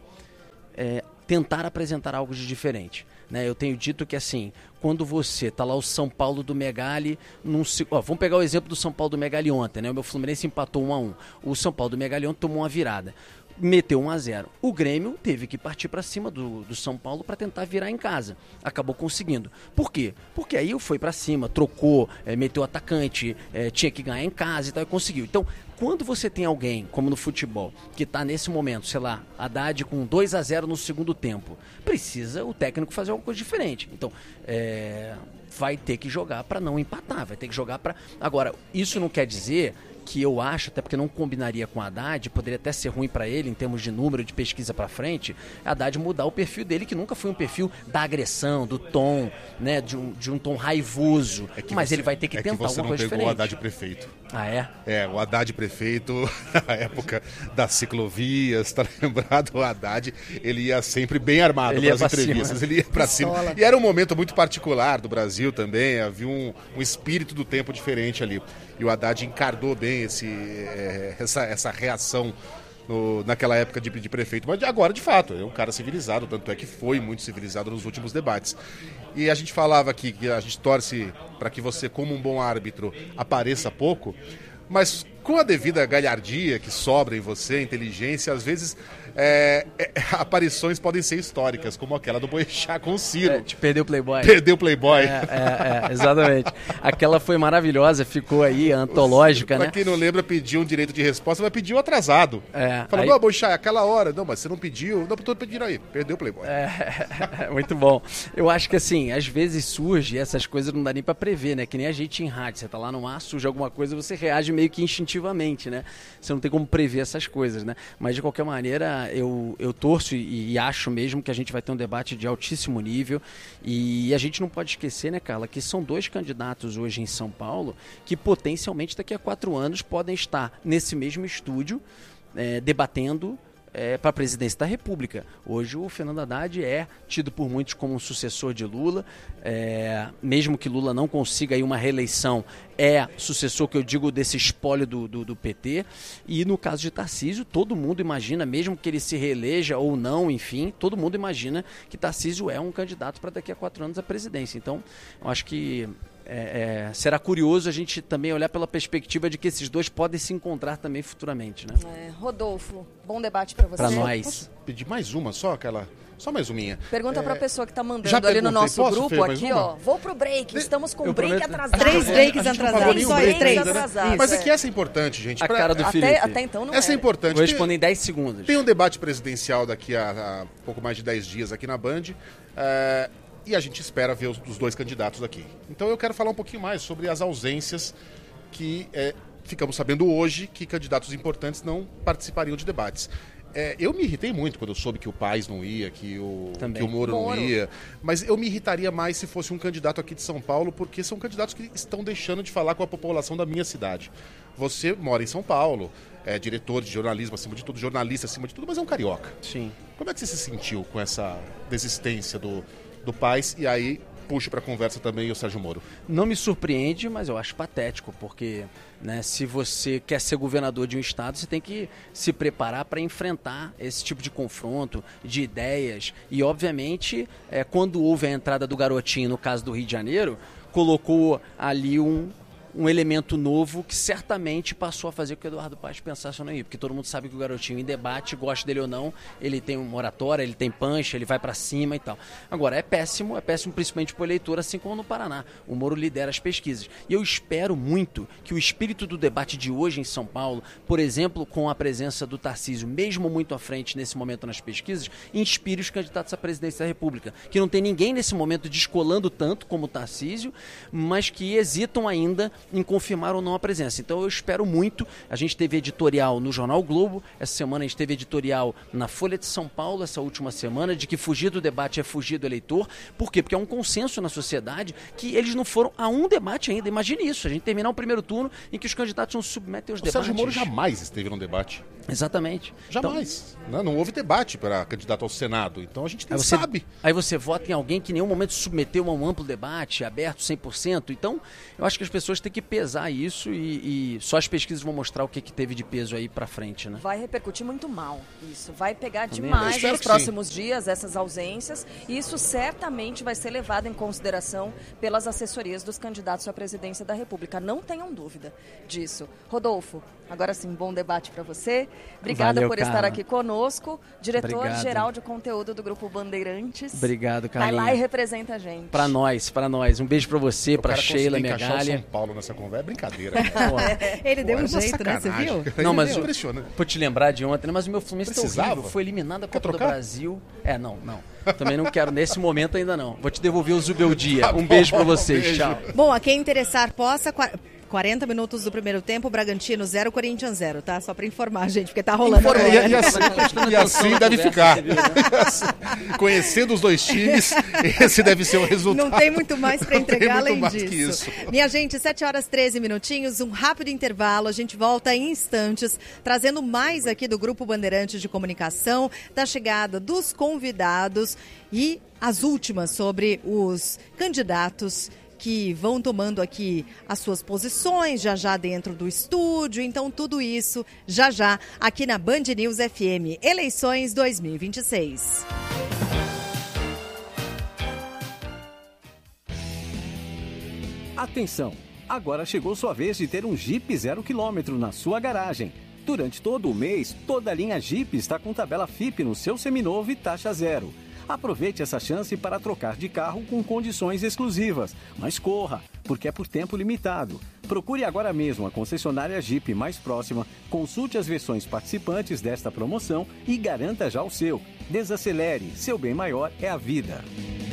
é, tentar apresentar algo de diferente. Né, eu tenho dito que assim, quando você tá lá o São Paulo do Megali, num, ó, vamos pegar o exemplo do São Paulo do Megali ontem, né? O meu Fluminense empatou um a um. O São Paulo do Megali ontem tomou uma virada. Meteu um a zero. O Grêmio teve que partir para cima do, do São Paulo para tentar virar em casa. Acabou conseguindo. Por quê? Porque aí foi para cima, trocou, é, meteu atacante, é, tinha que ganhar em casa e tal, e conseguiu. Então, quando você tem alguém, como no futebol, que está nesse momento, sei lá, Haddad com dois a zero no segundo tempo, precisa o técnico fazer alguma coisa diferente. Então, é, vai ter que jogar para não empatar, vai ter que jogar para... Agora, isso não quer dizer que eu acho, até porque não combinaria com o Haddad, poderia até ser ruim para ele em termos de número de pesquisa para frente, Haddad mudar o perfil dele, que nunca foi um perfil da agressão, do tom, né, de um, de um tom raivoso, é mas você, ele vai ter que é tentar que você alguma coisa diferente. Não pegou o Haddad prefeito. Ah, é? É, o Haddad prefeito, na época das ciclovias, tá lembrado? O Haddad, ele ia sempre bem armado para as entrevistas, cima. Ele ia para cima. E era um momento muito particular do Brasil também, havia um, um espírito do tempo diferente ali. E o Haddad encarnou bem esse, é, essa, essa reação no, naquela época de, de prefeito. Mas agora, de fato, é um cara civilizado, tanto é que foi muito civilizado nos últimos debates. E a gente falava aqui que a gente torce para que você, como um bom árbitro, apareça pouco, mas com a devida galhardia que sobra em você, inteligência, às vezes é, é, aparições podem ser históricas, como aquela do Boechat com o Ciro. É, te perdeu o Playboy. Perdeu o Playboy. É, é, é, exatamente. Aquela foi maravilhosa, ficou aí, antológica, pra né? Pra quem não lembra, pediu um direito de resposta, mas pediu atrasado. É, Falou, aí... não, Boechat, aquela hora. Não, mas você não pediu. Não, tô pedindo aí. Perdeu o Playboy. É, muito bom. Eu acho que assim, às vezes surge, essas coisas não dá nem pra prever, né? Que nem a gente em rádio. Você tá lá no ar, surge alguma coisa, você reage meio que instintivamente, né? Você não tem como prever essas coisas, né? Mas de qualquer maneira, eu, eu torço e, e acho mesmo que a gente vai ter um debate de altíssimo nível. E a gente não pode esquecer, né, Carla, que são dois candidatos hoje em São Paulo que potencialmente daqui a quatro anos podem estar nesse mesmo estúdio é, debatendo É, para a presidência da República. Hoje o Fernando Haddad é tido por muitos como um sucessor de Lula, é, mesmo que Lula não consiga aí uma reeleição, é sucessor, que eu digo, desse espólio do, do, do P T, e no caso de Tarcísio, todo mundo imagina, mesmo que ele se reeleja ou não, enfim, todo mundo imagina que Tarcísio é um candidato para daqui a quatro anos à presidência. Então, eu acho que É, é, será curioso a gente também olhar pela perspectiva de que esses dois podem se encontrar também futuramente, né? É, Rodolfo, bom debate para você. Para nós. Posso pedir mais uma só, aquela... Só mais uma. Pergunta é... para a pessoa que está mandando Já ali no nosso Posso, grupo, Fê, aqui, ó. Vou pro break, estamos com eu break prometo... atrasado. Três breaks atrasados. Só Três, três né? atrasados. Mas é que essa é importante, gente. A pra... cara do até, Felipe. até então não Essa é, é importante. Vou responder em dez segundos. Tem um debate presidencial daqui a, a pouco mais de dez dias aqui na Band. É... E a gente espera ver os, os dois candidatos aqui. Então eu quero falar um pouquinho mais sobre as ausências que é, ficamos sabendo hoje que candidatos importantes não participariam de debates. É, eu me irritei muito quando eu soube que o Paes não ia, que o, que o Moro, Moro não ia. Mas eu me irritaria mais se fosse um candidato aqui de São Paulo, porque são candidatos que estão deixando de falar com a população da minha cidade. Você mora em São Paulo, é diretor de jornalismo acima de tudo, jornalista acima de tudo, mas é um carioca. Sim. Como é que você se sentiu com essa desistência do... do Paes, e aí puxo para a conversa também o Sérgio Moro? Não me surpreende, mas eu acho patético, porque né, se você quer ser governador de um estado, você tem que se preparar para enfrentar esse tipo de confronto, de ideias, e obviamente, é, quando houve a entrada do Garotinho, no caso do Rio de Janeiro, colocou ali um, um elemento novo que certamente passou a fazer com que o Eduardo Paes pensasse não ir, porque todo mundo sabe que o garotinho em debate, gosta dele ou não, ele tem uma oratória, ele tem punch, ele vai pra cima e tal. Agora, é péssimo, é péssimo principalmente pro eleitor, assim como no Paraná. O Moro lidera as pesquisas. E eu espero muito que o espírito do debate de hoje em São Paulo, por exemplo, com a presença do Tarcísio, mesmo muito à frente nesse momento nas pesquisas, inspire os candidatos à presidência da República, que não tem ninguém nesse momento descolando tanto como o Tarcísio, mas que hesitam ainda em confirmar ou não a presença. Então eu espero muito. A gente teve editorial no Jornal O Globo, essa semana a gente teve editorial na Folha de São Paulo, essa última semana, de que fugir do debate é fugir do eleitor. Por quê? Porque é um consenso na sociedade que eles não foram a um debate ainda. Imagine isso, a gente terminar o primeiro turno em que os candidatos não se submetem aos o debates. Sérgio Moro jamais esteve num debate. Exatamente. Jamais. Então, não, não houve debate para candidato ao Senado. Então a gente nem aí você, sabe. Aí você vota em alguém que em nenhum momento se submeteu a um amplo debate, aberto cem por cento. Então, eu acho que as pessoas têm que pesar isso e, e só as pesquisas vão mostrar o que, que teve de peso aí pra frente, né? Vai repercutir muito mal isso. Vai pegar Também demais nos próximos sim. dias essas ausências e isso certamente vai ser levado em consideração pelas assessorias dos candidatos à presidência da República. Não tenham dúvida disso. Rodolfo, agora sim, bom debate para você. Obrigada Valeu, por cara. estar aqui conosco. Diretor-geral Obrigado. de conteúdo do Grupo Bandeirantes. Obrigado, Vai Carlinha. lá e representa a gente. Pra nós, pra nós. Um beijo pra você, O pra cara Sheila, conseguir encaixar o Megalha. São Paulo nessa conversa é brincadeira. Ele deu Pô, um é uma jeito, né? Você sacanagem. viu? Não, mas Impressionante. vou te lembrar de ontem, mas o meu Fluminense tá Precisava? horrível. Foi eliminado da Quer Copa do trocar? Brasil. É, não, não. Também não quero nesse momento ainda não. Vou te devolver o Zubeldia. Tá Um bom, beijo pra vocês, beijo. tchau. Bom, a quem interessar possa... quarenta minutos do primeiro tempo, Bragantino zero, Corinthians zero, tá? Só pra informar, gente, porque tá rolando Informa- agora. e, e assim, e assim deve ficar. Conhecendo os dois times, esse deve ser o resultado. Não tem muito mais para Não tem entregar muito além mais disso. que isso. Minha gente, sete horas e treze minutinhos, um rápido intervalo. A gente volta em instantes, trazendo mais aqui do Grupo Bandeirantes de Comunicação, da chegada dos convidados e as últimas sobre os candidatos que vão tomando aqui as suas posições, já já dentro do estúdio. Então, tudo isso, já já, aqui na Band News F M. Eleições dois mil e vinte e seis. Atenção! Agora chegou sua vez de ter um Jeep zero quilômetro na sua garagem. Durante todo o mês, toda a linha Jeep está com tabela F I P no seu seminovo e taxa zero. Aproveite essa chance para trocar de carro com condições exclusivas. Mas corra, porque é por tempo limitado. Procure agora mesmo a concessionária Jeep mais próxima, consulte as versões participantes desta promoção e garanta já o seu. Desacelere, seu bem maior é a vida.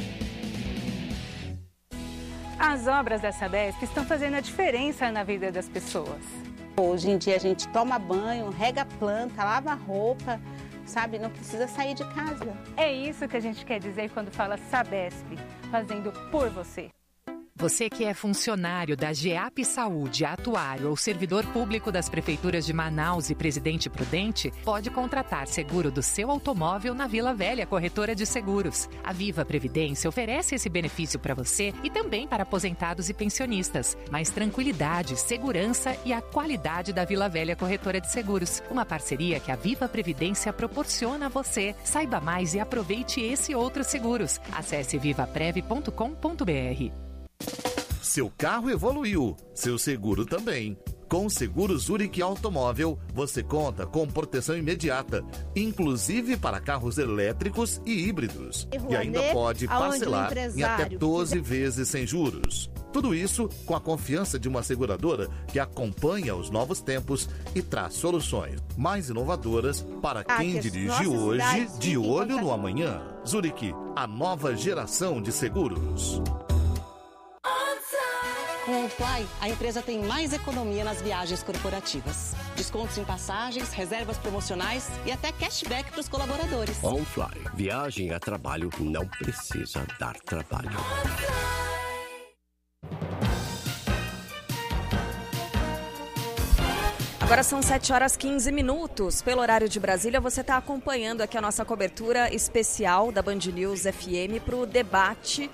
As obras da Sabesp estão fazendo a diferença na vida das pessoas. Hoje em dia a gente toma banho, rega a planta, lava a roupa, sabe? Não precisa sair de casa. É isso que a gente quer dizer quando fala Sabesp, fazendo por você. Você que é funcionário da GEAP Saúde, atuário ou servidor público das prefeituras de Manaus e Presidente Prudente, pode contratar seguro do seu automóvel na Vila Velha Corretora de Seguros. A Viva Previdência oferece esse benefício para você e também para aposentados e pensionistas. Mais tranquilidade, segurança e a qualidade da Vila Velha Corretora de Seguros. Uma parceria que a Viva Previdência proporciona a você. Saiba mais e aproveite esse e outros seguros. Acesse viva prev ponto com ponto br. Seu carro evoluiu, seu seguro também. Com o seguro Zurich Automóvel, você conta com proteção imediata, inclusive para carros elétricos e híbridos. E ainda pode parcelar em até doze vezes sem juros. Tudo isso com a confiança de uma seguradora que acompanha os novos tempos e traz soluções mais inovadoras para quem dirige hoje de olho no amanhã. Zurich, a nova geração de seguros. Com o Fly, a empresa tem mais economia nas viagens corporativas. Descontos em passagens, reservas promocionais e até cashback para os colaboradores. On Fly. Viagem a trabalho não precisa dar trabalho. A Agora são sete horas e quinze minutos. Pelo horário de Brasília, você está acompanhando aqui a nossa cobertura especial da Band News F M para o debate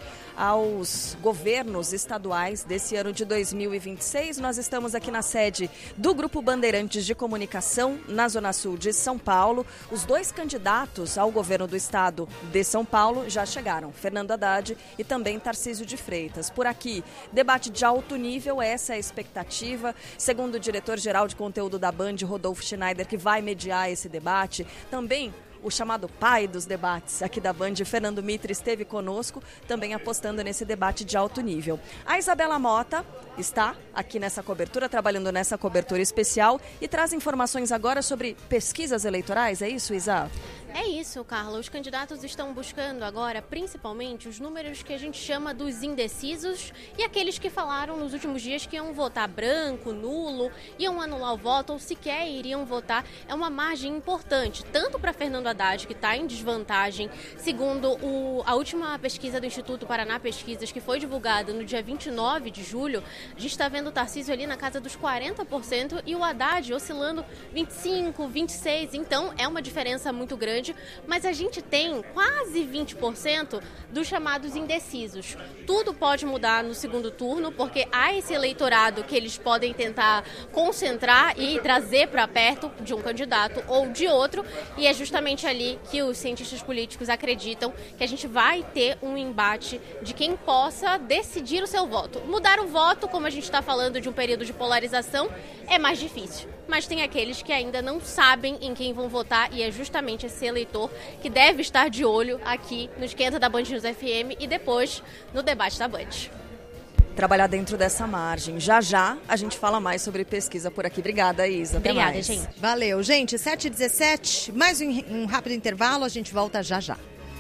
aos governos estaduais desse ano de dois mil e vinte e seis. Nós estamos aqui na sede do Grupo Bandeirantes de Comunicação, na Zona Sul de São Paulo. Os dois candidatos ao governo do estado de São Paulo já chegaram, Fernando Haddad e também Tarcísio de Freitas. Por aqui, debate de alto nível, essa é a expectativa. Segundo o diretor-geral de conteúdo da Band, Rodolfo Schneider, que vai mediar esse debate, também o chamado pai dos debates aqui da Band, Fernando Mitre, esteve conosco, também apostando nesse debate de alto nível. A Isabela Mota está aqui nessa cobertura, trabalhando nessa cobertura especial e traz informações agora sobre pesquisas eleitorais. É isso, Isa? É isso, Carla. Os candidatos estão buscando agora, principalmente, os números que a gente chama dos indecisos e aqueles que falaram nos últimos dias que iam votar branco, nulo, iam anular o voto ou sequer iriam votar. É uma margem importante, tanto para Fernando Haddad, que está em desvantagem, segundo o, a última pesquisa do Instituto Paraná Pesquisas, que foi divulgada no dia vinte e nove de julho, a gente está vendo o Tarcísio ali na casa dos quarenta por cento e o Haddad oscilando vinte e cinco por cento, vinte e seis por cento, então é uma diferença muito grande. Mas a gente tem quase vinte por cento dos chamados indecisos. Tudo pode mudar no segundo turno, porque há esse eleitorado que eles podem tentar concentrar e trazer para perto de um candidato ou de outro, e é justamente ali que os cientistas políticos acreditam que a gente vai ter um embate de quem possa decidir o seu voto. Mudar o voto, como a gente está falando de um período de polarização, é mais difícil. Mas tem aqueles que ainda não sabem em quem vão votar e é justamente esse eleitor que deve estar de olho aqui no Esquenta da Band News F M e depois no debate da Band. Trabalhar dentro dessa margem. Já já a gente fala mais sobre pesquisa por aqui. Obrigada, Isa. Até Obrigada, mais. gente. Valeu, gente. sete e dezessete, mais um, um rápido intervalo, a gente volta já já.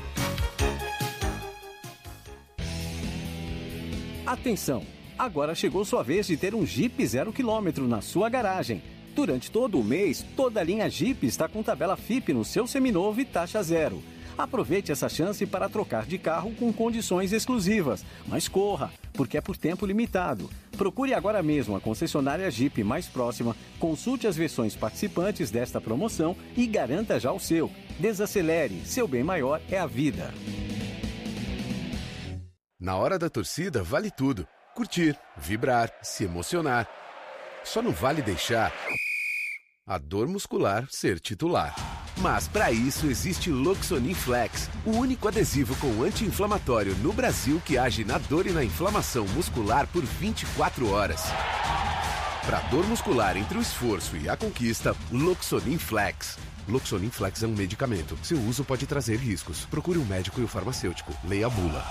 Atenção! Agora chegou sua vez de ter um Jeep zero quilômetro na sua garagem. Durante todo o mês, toda a linha Jeep está com tabela F I P no seu seminovo e taxa zero. Aproveite essa chance para trocar de carro com condições exclusivas. Mas corra, porque é por tempo limitado. Procure agora mesmo a concessionária Jeep mais próxima, consulte as versões participantes desta promoção e garanta já o seu. Desacelere, seu bem maior é a vida. Na hora da torcida, vale tudo. Curtir, vibrar, se emocionar. Só não vale deixar a dor muscular ser titular. Mas para isso existe Loxonin Flex, o único adesivo com anti-inflamatório no Brasil que age na dor e na inflamação muscular por vinte e quatro horas. Para dor muscular entre o esforço e a conquista, Loxonin Flex. Loxonin Flex é um medicamento. Seu uso pode trazer riscos. Procure um médico e o farmacêutico. Leia a bula.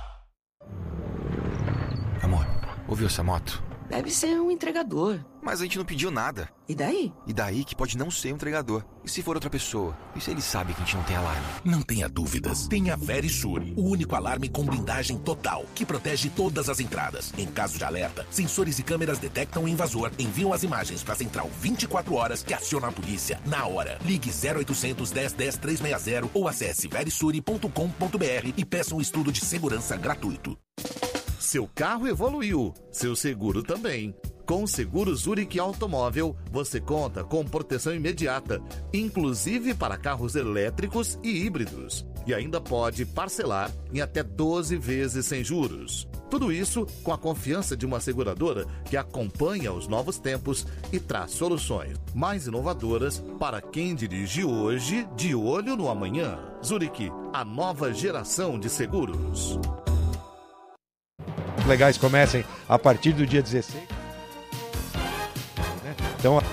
Amor, ouviu essa moto? Deve ser um entregador. Mas a gente não pediu nada. E daí? E daí que pode não ser um entregador. E se for outra pessoa? E se ele sabe que a gente não tem alarme? Não tenha dúvidas. Tenha Verisure, o único alarme com blindagem total, que protege todas as entradas. Em caso de alerta, sensores e câmeras detectam o invasor, enviam as imagens para a central vinte e quatro horas que aciona a polícia na hora. Ligue zero oitocentos, dez, dez, trezentos e sessenta ou acesse verisure ponto com ponto br e peça um estudo de segurança gratuito. Seu carro evoluiu, seu seguro também. Com o seguro Zurich Automóvel, você conta com proteção imediata, inclusive para carros elétricos e híbridos. E ainda pode parcelar em até doze vezes sem juros. Tudo isso com a confiança de uma seguradora que acompanha os novos tempos e traz soluções mais inovadoras para quem dirige hoje de olho no amanhã. Zurich, a nova geração de seguros. Legais comecem a partir do dia dezesseis. Então,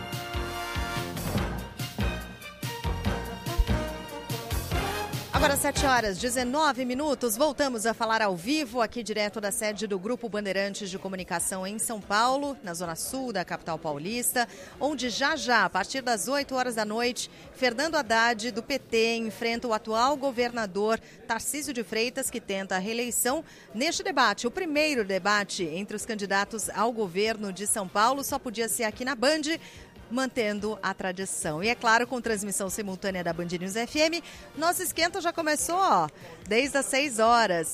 agora sete horas, dezenove minutos, voltamos a falar ao vivo aqui direto da sede do Grupo Bandeirantes de Comunicação em São Paulo, na zona sul da capital paulista, onde já já, a partir das oito horas da noite, Fernando Haddad, do P T, enfrenta o atual governador Tarcísio de Freitas, que tenta a reeleição neste debate. O primeiro debate entre os candidatos ao governo de São Paulo só podia ser aqui na Band, mantendo a tradição. E é claro, com transmissão simultânea da Band News F M, nosso esquenta já começou, ó, desde as seis horas.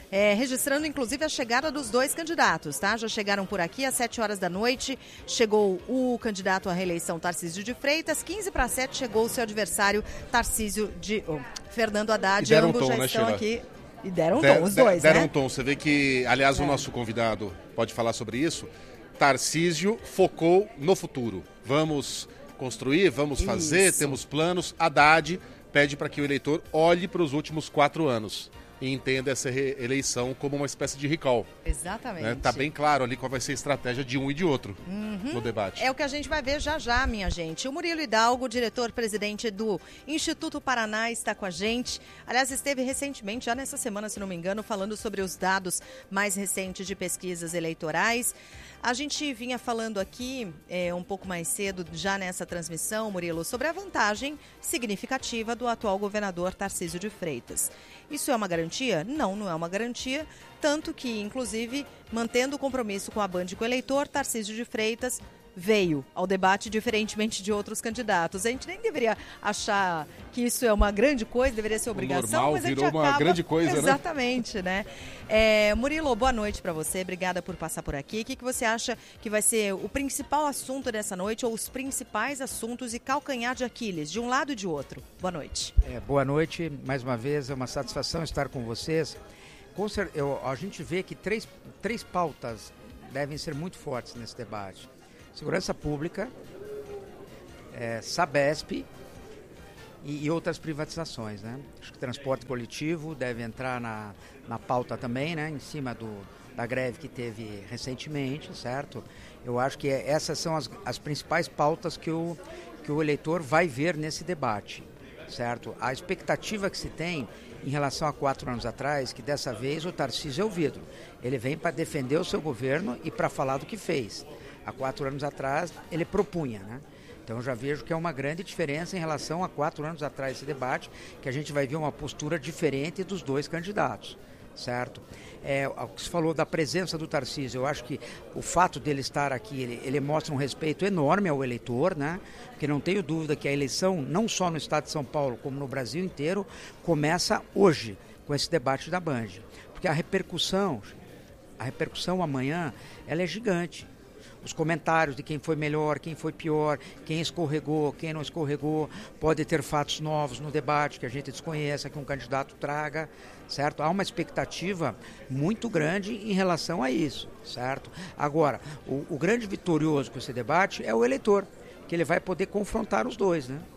É, registrando inclusive a chegada dos dois candidatos, tá? Já chegaram por aqui às sete horas da noite, chegou o candidato à reeleição Tarcísio de Freitas, quinze para sete chegou o seu adversário Tarcísio de... Oh, Fernando Haddad, ambos um tom, já né, estão Sheila? Aqui. E deram um tom, os dois, deram né? um tom, você vê que, aliás, é. o nosso convidado pode falar sobre isso, Tarcísio focou no futuro. Vamos construir, vamos fazer, isso. Temos planos. Haddad pede para que o eleitor olhe para os últimos quatro anos e entenda essa eleição como uma espécie de recall. Exatamente. Está bem claro ali qual vai ser a estratégia de um e de outro uhum. no debate. É o que a gente vai ver já já, minha gente. O Murilo Hidalgo, diretor-presidente do Instituto Paraná, está com a gente. Aliás, esteve recentemente, já nessa semana, se não me engano, falando sobre os dados mais recentes de pesquisas eleitorais. A gente vinha falando aqui é, um pouco mais cedo, já nessa transmissão, Murilo, sobre a vantagem significativa do atual governador Tarcísio de Freitas. Isso é uma garantia? Não, não é uma garantia, tanto que, inclusive, mantendo o compromisso com a Band e com o eleitor, Tarcísio de Freitas veio ao debate diferentemente de outros candidatos. A gente nem deveria achar que isso é uma grande coisa, deveria ser obrigação, normal, mas a gente virou acaba... uma grande coisa, Exatamente, né? É, Murilo, boa noite para você, obrigada por passar por aqui. O que, que você acha que vai ser o principal assunto dessa noite, ou os principais assuntos e calcanhar de Aquiles, de um lado e de outro? Boa noite. É, boa noite, mais uma vez, é uma satisfação estar com vocês. Com cer- eu, a gente vê que três, três pautas devem ser muito fortes nesse debate. Segurança Pública, é, Sabesp e, e outras privatizações, né? Acho que transporte coletivo deve entrar na, na pauta também, né? Em cima do, da greve que teve recentemente, certo? Eu acho que é, essas são as, as principais pautas que o, que o eleitor vai ver nesse debate, certo? A expectativa que se tem em relação a quatro anos atrás, que dessa vez o Tarcísio é ouvido. Ele vem para defender o seu governo e para falar do que fez. Há quatro anos atrás, ele propunha, né? Então, eu já vejo que é uma grande diferença em relação a quatro anos atrás esse debate, que a gente vai ver uma postura diferente dos dois candidatos, certo? É, o que se falou da presença do Tarcísio, eu acho que o fato dele estar aqui, ele, ele mostra um respeito enorme ao eleitor, né? Porque não tenho dúvida que a eleição, não só no estado de São Paulo, como no Brasil inteiro, começa hoje, com esse debate da Band. Porque a repercussão, a repercussão amanhã, ela é gigante. Os comentários de quem foi melhor, quem foi pior, quem escorregou, quem não escorregou, pode ter fatos novos no debate que a gente desconheça, que um candidato traga, certo? Há uma expectativa muito grande em relação a isso, certo? Agora, o, o grande vitorioso com esse debate é o eleitor, que ele vai poder confrontar os dois, né?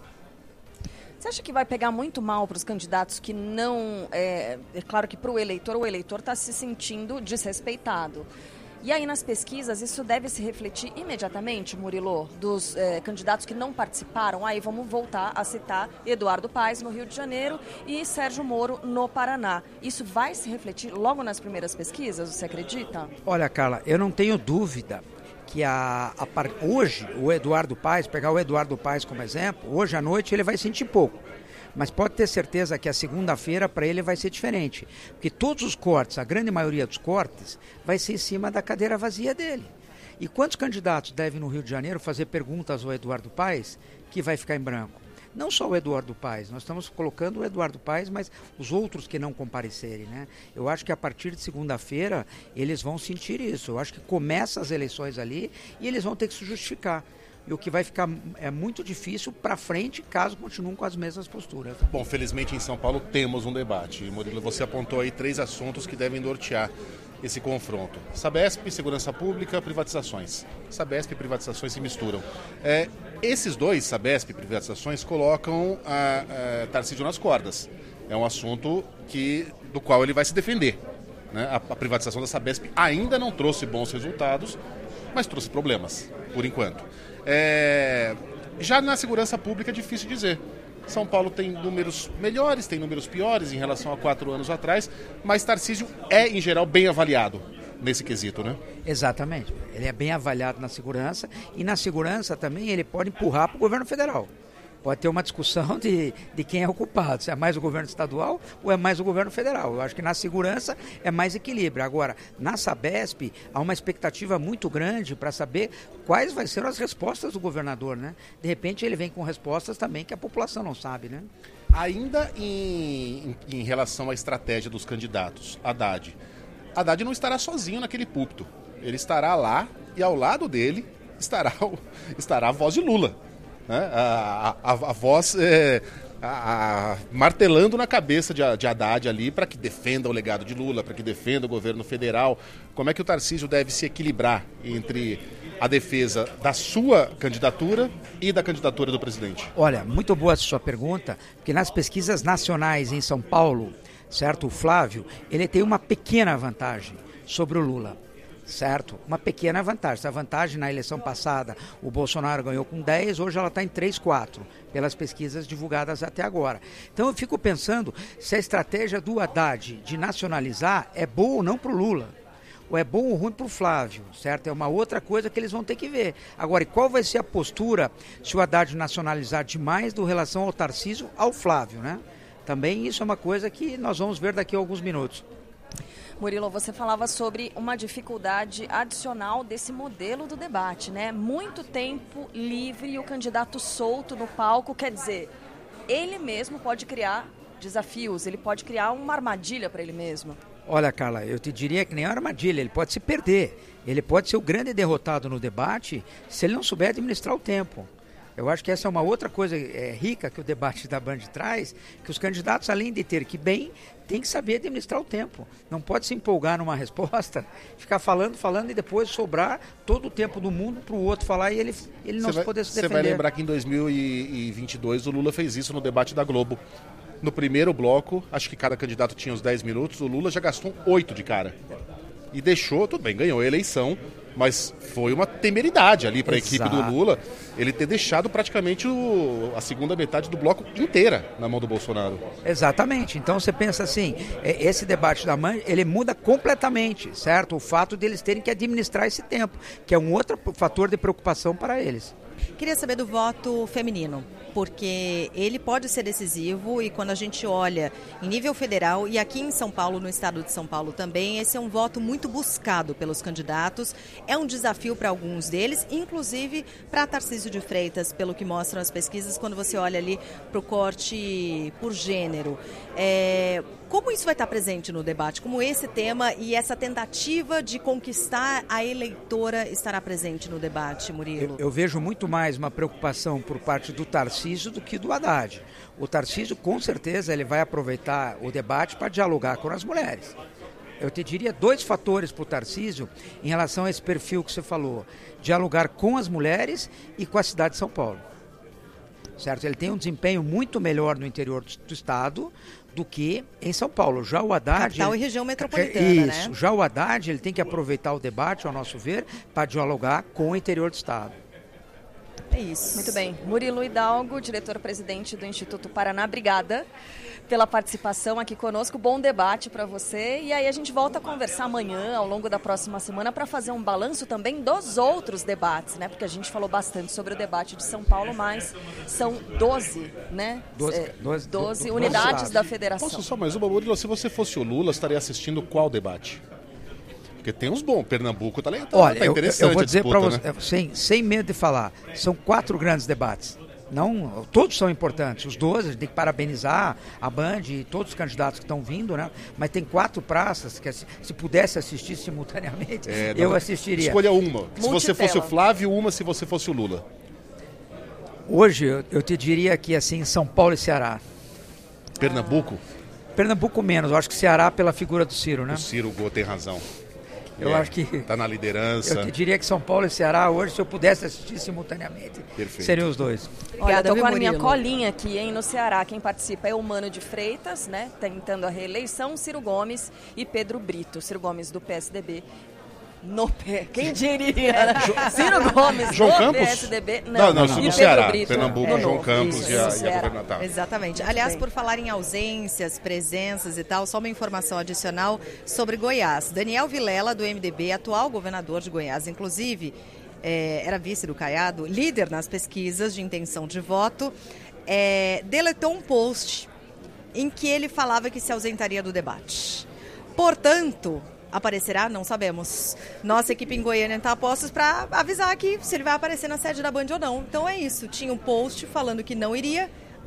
Você acha que vai pegar muito mal para os candidatos que não... É, é claro que para o eleitor, o eleitor está se sentindo desrespeitado. E aí, nas pesquisas, isso deve se refletir imediatamente, Murilo, dos eh, candidatos que não participaram. Aí vamos voltar a citar Eduardo Paes, no Rio de Janeiro, e Sérgio Moro, no Paraná. Isso vai se refletir logo nas primeiras pesquisas, você acredita? Olha, Carla, eu não tenho dúvida que a, a, hoje o Eduardo Paes, pegar o Eduardo Paes como exemplo, hoje à noite ele vai sentir pouco. Mas pode ter certeza que a segunda-feira para ele vai ser diferente. Porque todos os cortes, a grande maioria dos cortes, vai ser em cima da cadeira vazia dele. E quantos candidatos devem no Rio de Janeiro fazer perguntas ao Eduardo Paes que vai ficar em branco? Não só o Eduardo Paes, nós estamos colocando o Eduardo Paes, mas os outros que não comparecerem, né? Eu acho que a partir de segunda-feira eles vão sentir isso. Eu acho que começa as eleições ali e eles vão ter que se justificar. E o que vai ficar é muito difícil para frente, caso continuem com as mesmas posturas. Bom, felizmente em São Paulo temos um debate. Murilo, você apontou aí três assuntos que devem nortear esse confronto. Sabesp, segurança pública, privatizações. Sabesp e privatizações se misturam. É, esses dois, Sabesp e privatizações, colocam a, a Tarcísio nas cordas. É um assunto que, do qual ele vai se defender. Né? A, a privatização da Sabesp ainda não trouxe bons resultados, mas trouxe problemas, por enquanto. É, já na segurança pública é difícil dizer. São Paulo tem números melhores, tem números piores em relação a quatro anos atrás, mas Tarcísio é, em geral, bem avaliado nesse quesito, né? Exatamente. Ele é bem avaliado na segurança e na segurança também ele pode empurrar para o governo federal. Pode ter uma discussão de, de quem é o culpado, se é mais o governo estadual ou é mais o governo federal. Eu acho que na segurança é mais equilíbrio. Agora, na Sabesp, há uma expectativa muito grande para saber quais vão ser as respostas do governador, né? De repente ele vem com respostas também que a população não sabe, né? Ainda em, em, em relação à estratégia dos candidatos, Haddad, Haddad não estará sozinho naquele púlpito. Ele estará lá e ao lado dele estará, o, estará a voz de Lula. Né? A, a, a voz é, a, a, martelando na cabeça de, de Haddad ali para que defenda o legado de Lula, para que defenda o governo federal. Como é que o Tarcísio deve se equilibrar entre a defesa da sua candidatura e da candidatura do presidente? Olha, muito boa essa sua pergunta, porque nas pesquisas nacionais em São Paulo, certo, o Flávio, ele tem uma pequena vantagem sobre o Lula. Certo? Uma pequena vantagem. Essa vantagem na eleição passada, o Bolsonaro ganhou com dez, hoje ela está em três, quatro, pelas pesquisas divulgadas até agora. Então eu fico pensando se a estratégia do Haddad de nacionalizar é boa ou não para o Lula. Ou é bom ou ruim para o Flávio, certo? É uma outra coisa que eles vão ter que ver. Agora, e qual vai ser a postura se o Haddad nacionalizar demais do relação ao Tarcísio ao Flávio, né? Também isso é uma coisa que nós vamos ver daqui a alguns minutos. Murilo, você falava sobre uma dificuldade adicional desse modelo do debate, né? Muito tempo livre e o candidato solto no palco, quer dizer, ele mesmo pode criar desafios, ele pode criar uma armadilha para ele mesmo. Olha, Carla, eu te diria que nem uma armadilha, ele pode se perder, ele pode ser o grande derrotado no debate se ele não souber administrar o tempo. Eu acho que essa é uma outra coisa é, rica que o debate da Band traz, que os candidatos, além de ter que bem, tem que saber administrar o tempo. Não pode se empolgar numa resposta, ficar falando, falando e depois sobrar todo o tempo do mundo para o outro falar e ele, ele não vai, poder se defender. Você vai lembrar que em dois mil e vinte e dois o Lula fez isso no debate da Globo. No primeiro bloco, acho que cada candidato tinha uns dez minutos, o Lula já gastou oito de cara. E deixou, tudo bem, ganhou a eleição, mas foi uma temeridade ali para a equipe do Lula ele ter deixado praticamente o, a segunda metade do bloco inteira na mão do Bolsonaro. Exatamente. Então você pensa assim, esse debate da Band, ele muda completamente, certo? O fato deles terem que administrar esse tempo, que é um outro fator de preocupação para eles. Queria saber do voto feminino, porque ele pode ser decisivo e quando a gente olha em nível federal e aqui em São Paulo, no estado de São Paulo também, esse é um voto muito buscado pelos candidatos, é um desafio para alguns deles, inclusive para Tarcísio de Freitas, pelo que mostram as pesquisas, quando você olha ali para o corte por gênero. É... Como isso vai estar presente no debate? Como esse tema e essa tentativa de conquistar a eleitora estará presente no debate, Murilo? Eu, eu vejo muito mais uma preocupação por parte do Tarcísio do que do Haddad. O Tarcísio, com certeza, ele vai aproveitar o debate para dialogar com as mulheres. Eu te diria dois fatores para o Tarcísio em relação a esse perfil que você falou. Dialogar com as mulheres e com a cidade de São Paulo. Certo? Ele tem um desempenho muito melhor no interior do estado do que em São Paulo. Já o Haddad... Capital ele, e região metropolitana, isso, né? Já o Haddad, ele tem que aproveitar o debate, ao nosso ver, para dialogar com o interior do estado. É isso. Muito bem. Murilo Hidalgo, diretor-presidente do Instituto Paraná, obrigada pela participação aqui conosco. Bom debate para você. E aí a gente volta a conversar amanhã, ao longo da próxima semana, para fazer um balanço também dos outros debates, né? Porque a gente falou bastante sobre o debate de São Paulo, mas são doze, né? doze, é, doze, doze doze unidades da federação. Posso só mais uma, Murilo? Se você fosse o Lula, estaria assistindo qual debate? Porque tem uns bons. Pernambuco tá, tá, Olha, tá interessante. Eu, eu vou dizer para você, né? sem, sem medo de falar, são quatro grandes debates. Não, todos são importantes, os doze, a gente tem que parabenizar a Band e todos os candidatos que estão vindo, né? Mas tem quatro praças que se, se pudesse assistir simultaneamente, é, eu assistiria. Escolha uma. Se você fosse o Flávio, uma se você fosse o Lula. Hoje eu, eu te diria que assim, São Paulo e Ceará. Pernambuco? Pernambuco menos, eu acho que Ceará pela figura do Ciro, né? O Ciro Gô tem razão. Eu é, acho que... Está na liderança. Eu te diria que São Paulo e Ceará hoje, se eu pudesse assistir simultaneamente, perfeito, seriam os dois. Olha, eu tô com a minha colinha aqui, hein? No Ceará, quem participa é o Mano de Freitas, né? Tentando a reeleição, Ciro Gomes e Pedro Brito. Ciro Gomes do P S D B. No pé, quem diria? Ciro Gomes João do Campos? P S D B. Não, não, não, e no Pedro Ceará. Brito. Pernambuco, é, João Campos isso, e a, isso, e a governadora. Exatamente. Aliás, por falar em ausências, presenças e tal, só uma informação adicional sobre Goiás. Daniel Vilela, do M D B, atual governador de Goiás, inclusive, é, era vice do Caiado, líder nas pesquisas de intenção de voto, é, deletou um post em que ele falava que se ausentaria do debate. Portanto... aparecerá? Não sabemos. Nossa equipe em Goiânia está a postos para avisar aqui se ele vai aparecer na sede da Band ou não. Então é isso. Tinha um post falando que não iria,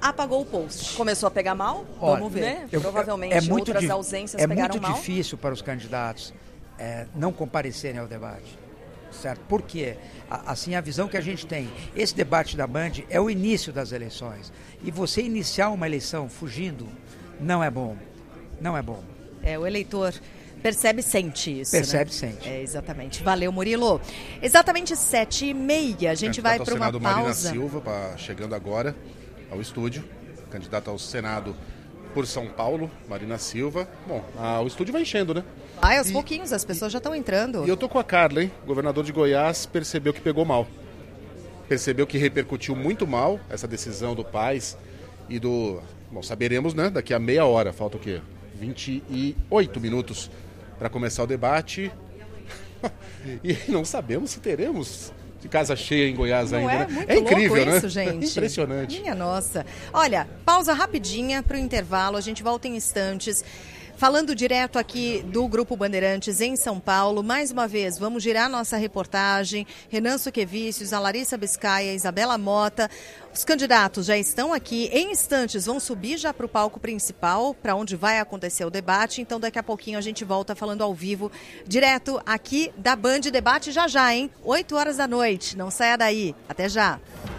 apagou o post. Começou a pegar mal? Olha, Vamos ver. Né? Eu, Provavelmente é muito outras di- ausências é pegaram muito mal. difícil para os candidatos é, não comparecerem ao debate. Certo? Por quê? A, assim, a visão que a gente tem, esse debate da Band é o início das eleições. E você iniciar uma eleição fugindo não é bom. Não é bom. É, o eleitor percebe e sente isso. Percebe e né? sente. É, exatamente. Valeu, Murilo. Exatamente sete e meia. A gente vai para uma pausa. pausa. Marina Silva, pra, chegando agora ao estúdio. Candidata ao Senado por São Paulo, Marina Silva. Bom, a, o estúdio vai enchendo, né? Vai, aos e, pouquinhos, as pessoas já estão entrando. E eu tô com a Carla, hein? O governador de Goiás percebeu que pegou mal. Percebeu que repercutiu muito mal essa decisão do Paes e do... Bom, saberemos, né? Daqui a meia hora. Falta o quê? vinte e oito minutos para começar o debate. E não sabemos se teremos de casa cheia em Goiás Não ainda, é né? muito É incrível, louco né? isso, gente. Impressionante. Minha nossa. Olha, pausa rapidinha para o intervalo, a gente volta em instantes. Falando direto aqui do Grupo Bandeirantes em São Paulo, mais uma vez, vamos girar nossa reportagem. Renan Suquevicius, a Larissa Biscaia, a Isabela Mota. Os candidatos já estão aqui. Em instantes, vão subir já para o palco principal, para onde vai acontecer o debate. Então, daqui a pouquinho, a gente volta falando ao vivo, direto aqui da Band Debate já já, hein? oito horas da noite. Não saia daí. Até já.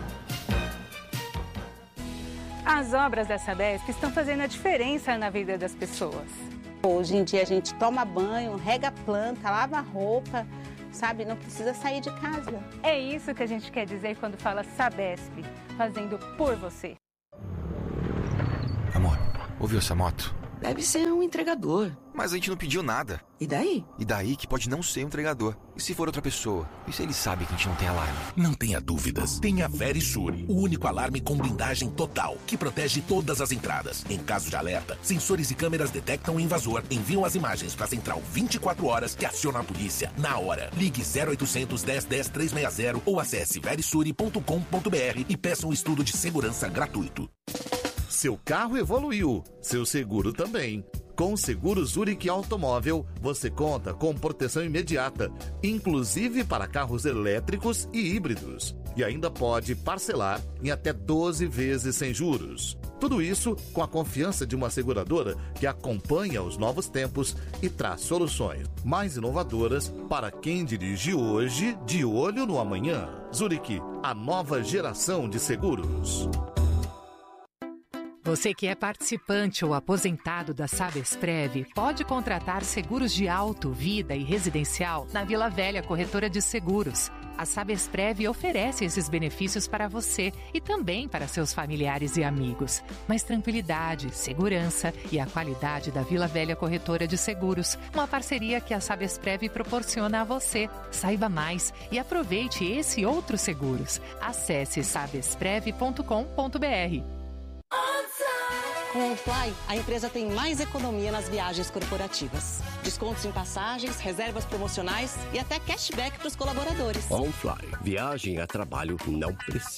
As obras da Sabesp estão fazendo a diferença na vida das pessoas. Hoje em dia a gente toma banho, rega planta, lava roupa, sabe? Não precisa sair de casa. É isso que a gente quer dizer quando fala Sabesp, fazendo por você. Amor, ouviu essa moto? Deve ser um entregador. Mas a gente não pediu nada. E daí? E daí que pode não ser um entregador. E se for outra pessoa? E se ele sabe que a gente não tem alarme? Não tenha dúvidas. Tenha Verisur, o único alarme com blindagem total, que protege todas as entradas. Em caso de alerta, sensores e câmeras detectam o invasor, enviam as imagens para a central vinte e quatro horas que aciona a polícia na hora. Ligue zero oitocentos, dez, dez, trezentos e sessenta ou acesse verisure ponto com ponto br e peça um estudo de segurança gratuito. Seu carro evoluiu, seu seguro também. Com o seguro Zurich Automóvel, você conta com proteção imediata, inclusive para carros elétricos e híbridos. E ainda pode parcelar em até doze vezes sem juros. Tudo isso com a confiança de uma seguradora que acompanha os novos tempos e traz soluções mais inovadoras para quem dirige hoje de olho no amanhã. Zurich, a nova geração de seguros. Você que é participante ou aposentado da Sabesprev pode contratar seguros de auto, vida e residencial na Vila Velha Corretora de Seguros. A Sabesprev oferece esses benefícios para você e também para seus familiares e amigos. Mas tranquilidade, segurança e a qualidade da Vila Velha Corretora de Seguros. Uma parceria que a Sabesprev proporciona a você. Saiba mais e aproveite esse e outros seguros. Acesse sabesprev ponto com ponto br. Com o Fly, a empresa tem mais economia nas viagens corporativas. Descontos em passagens, reservas promocionais e até cashback para os colaboradores. On Fly. Viagem a trabalho não precisa.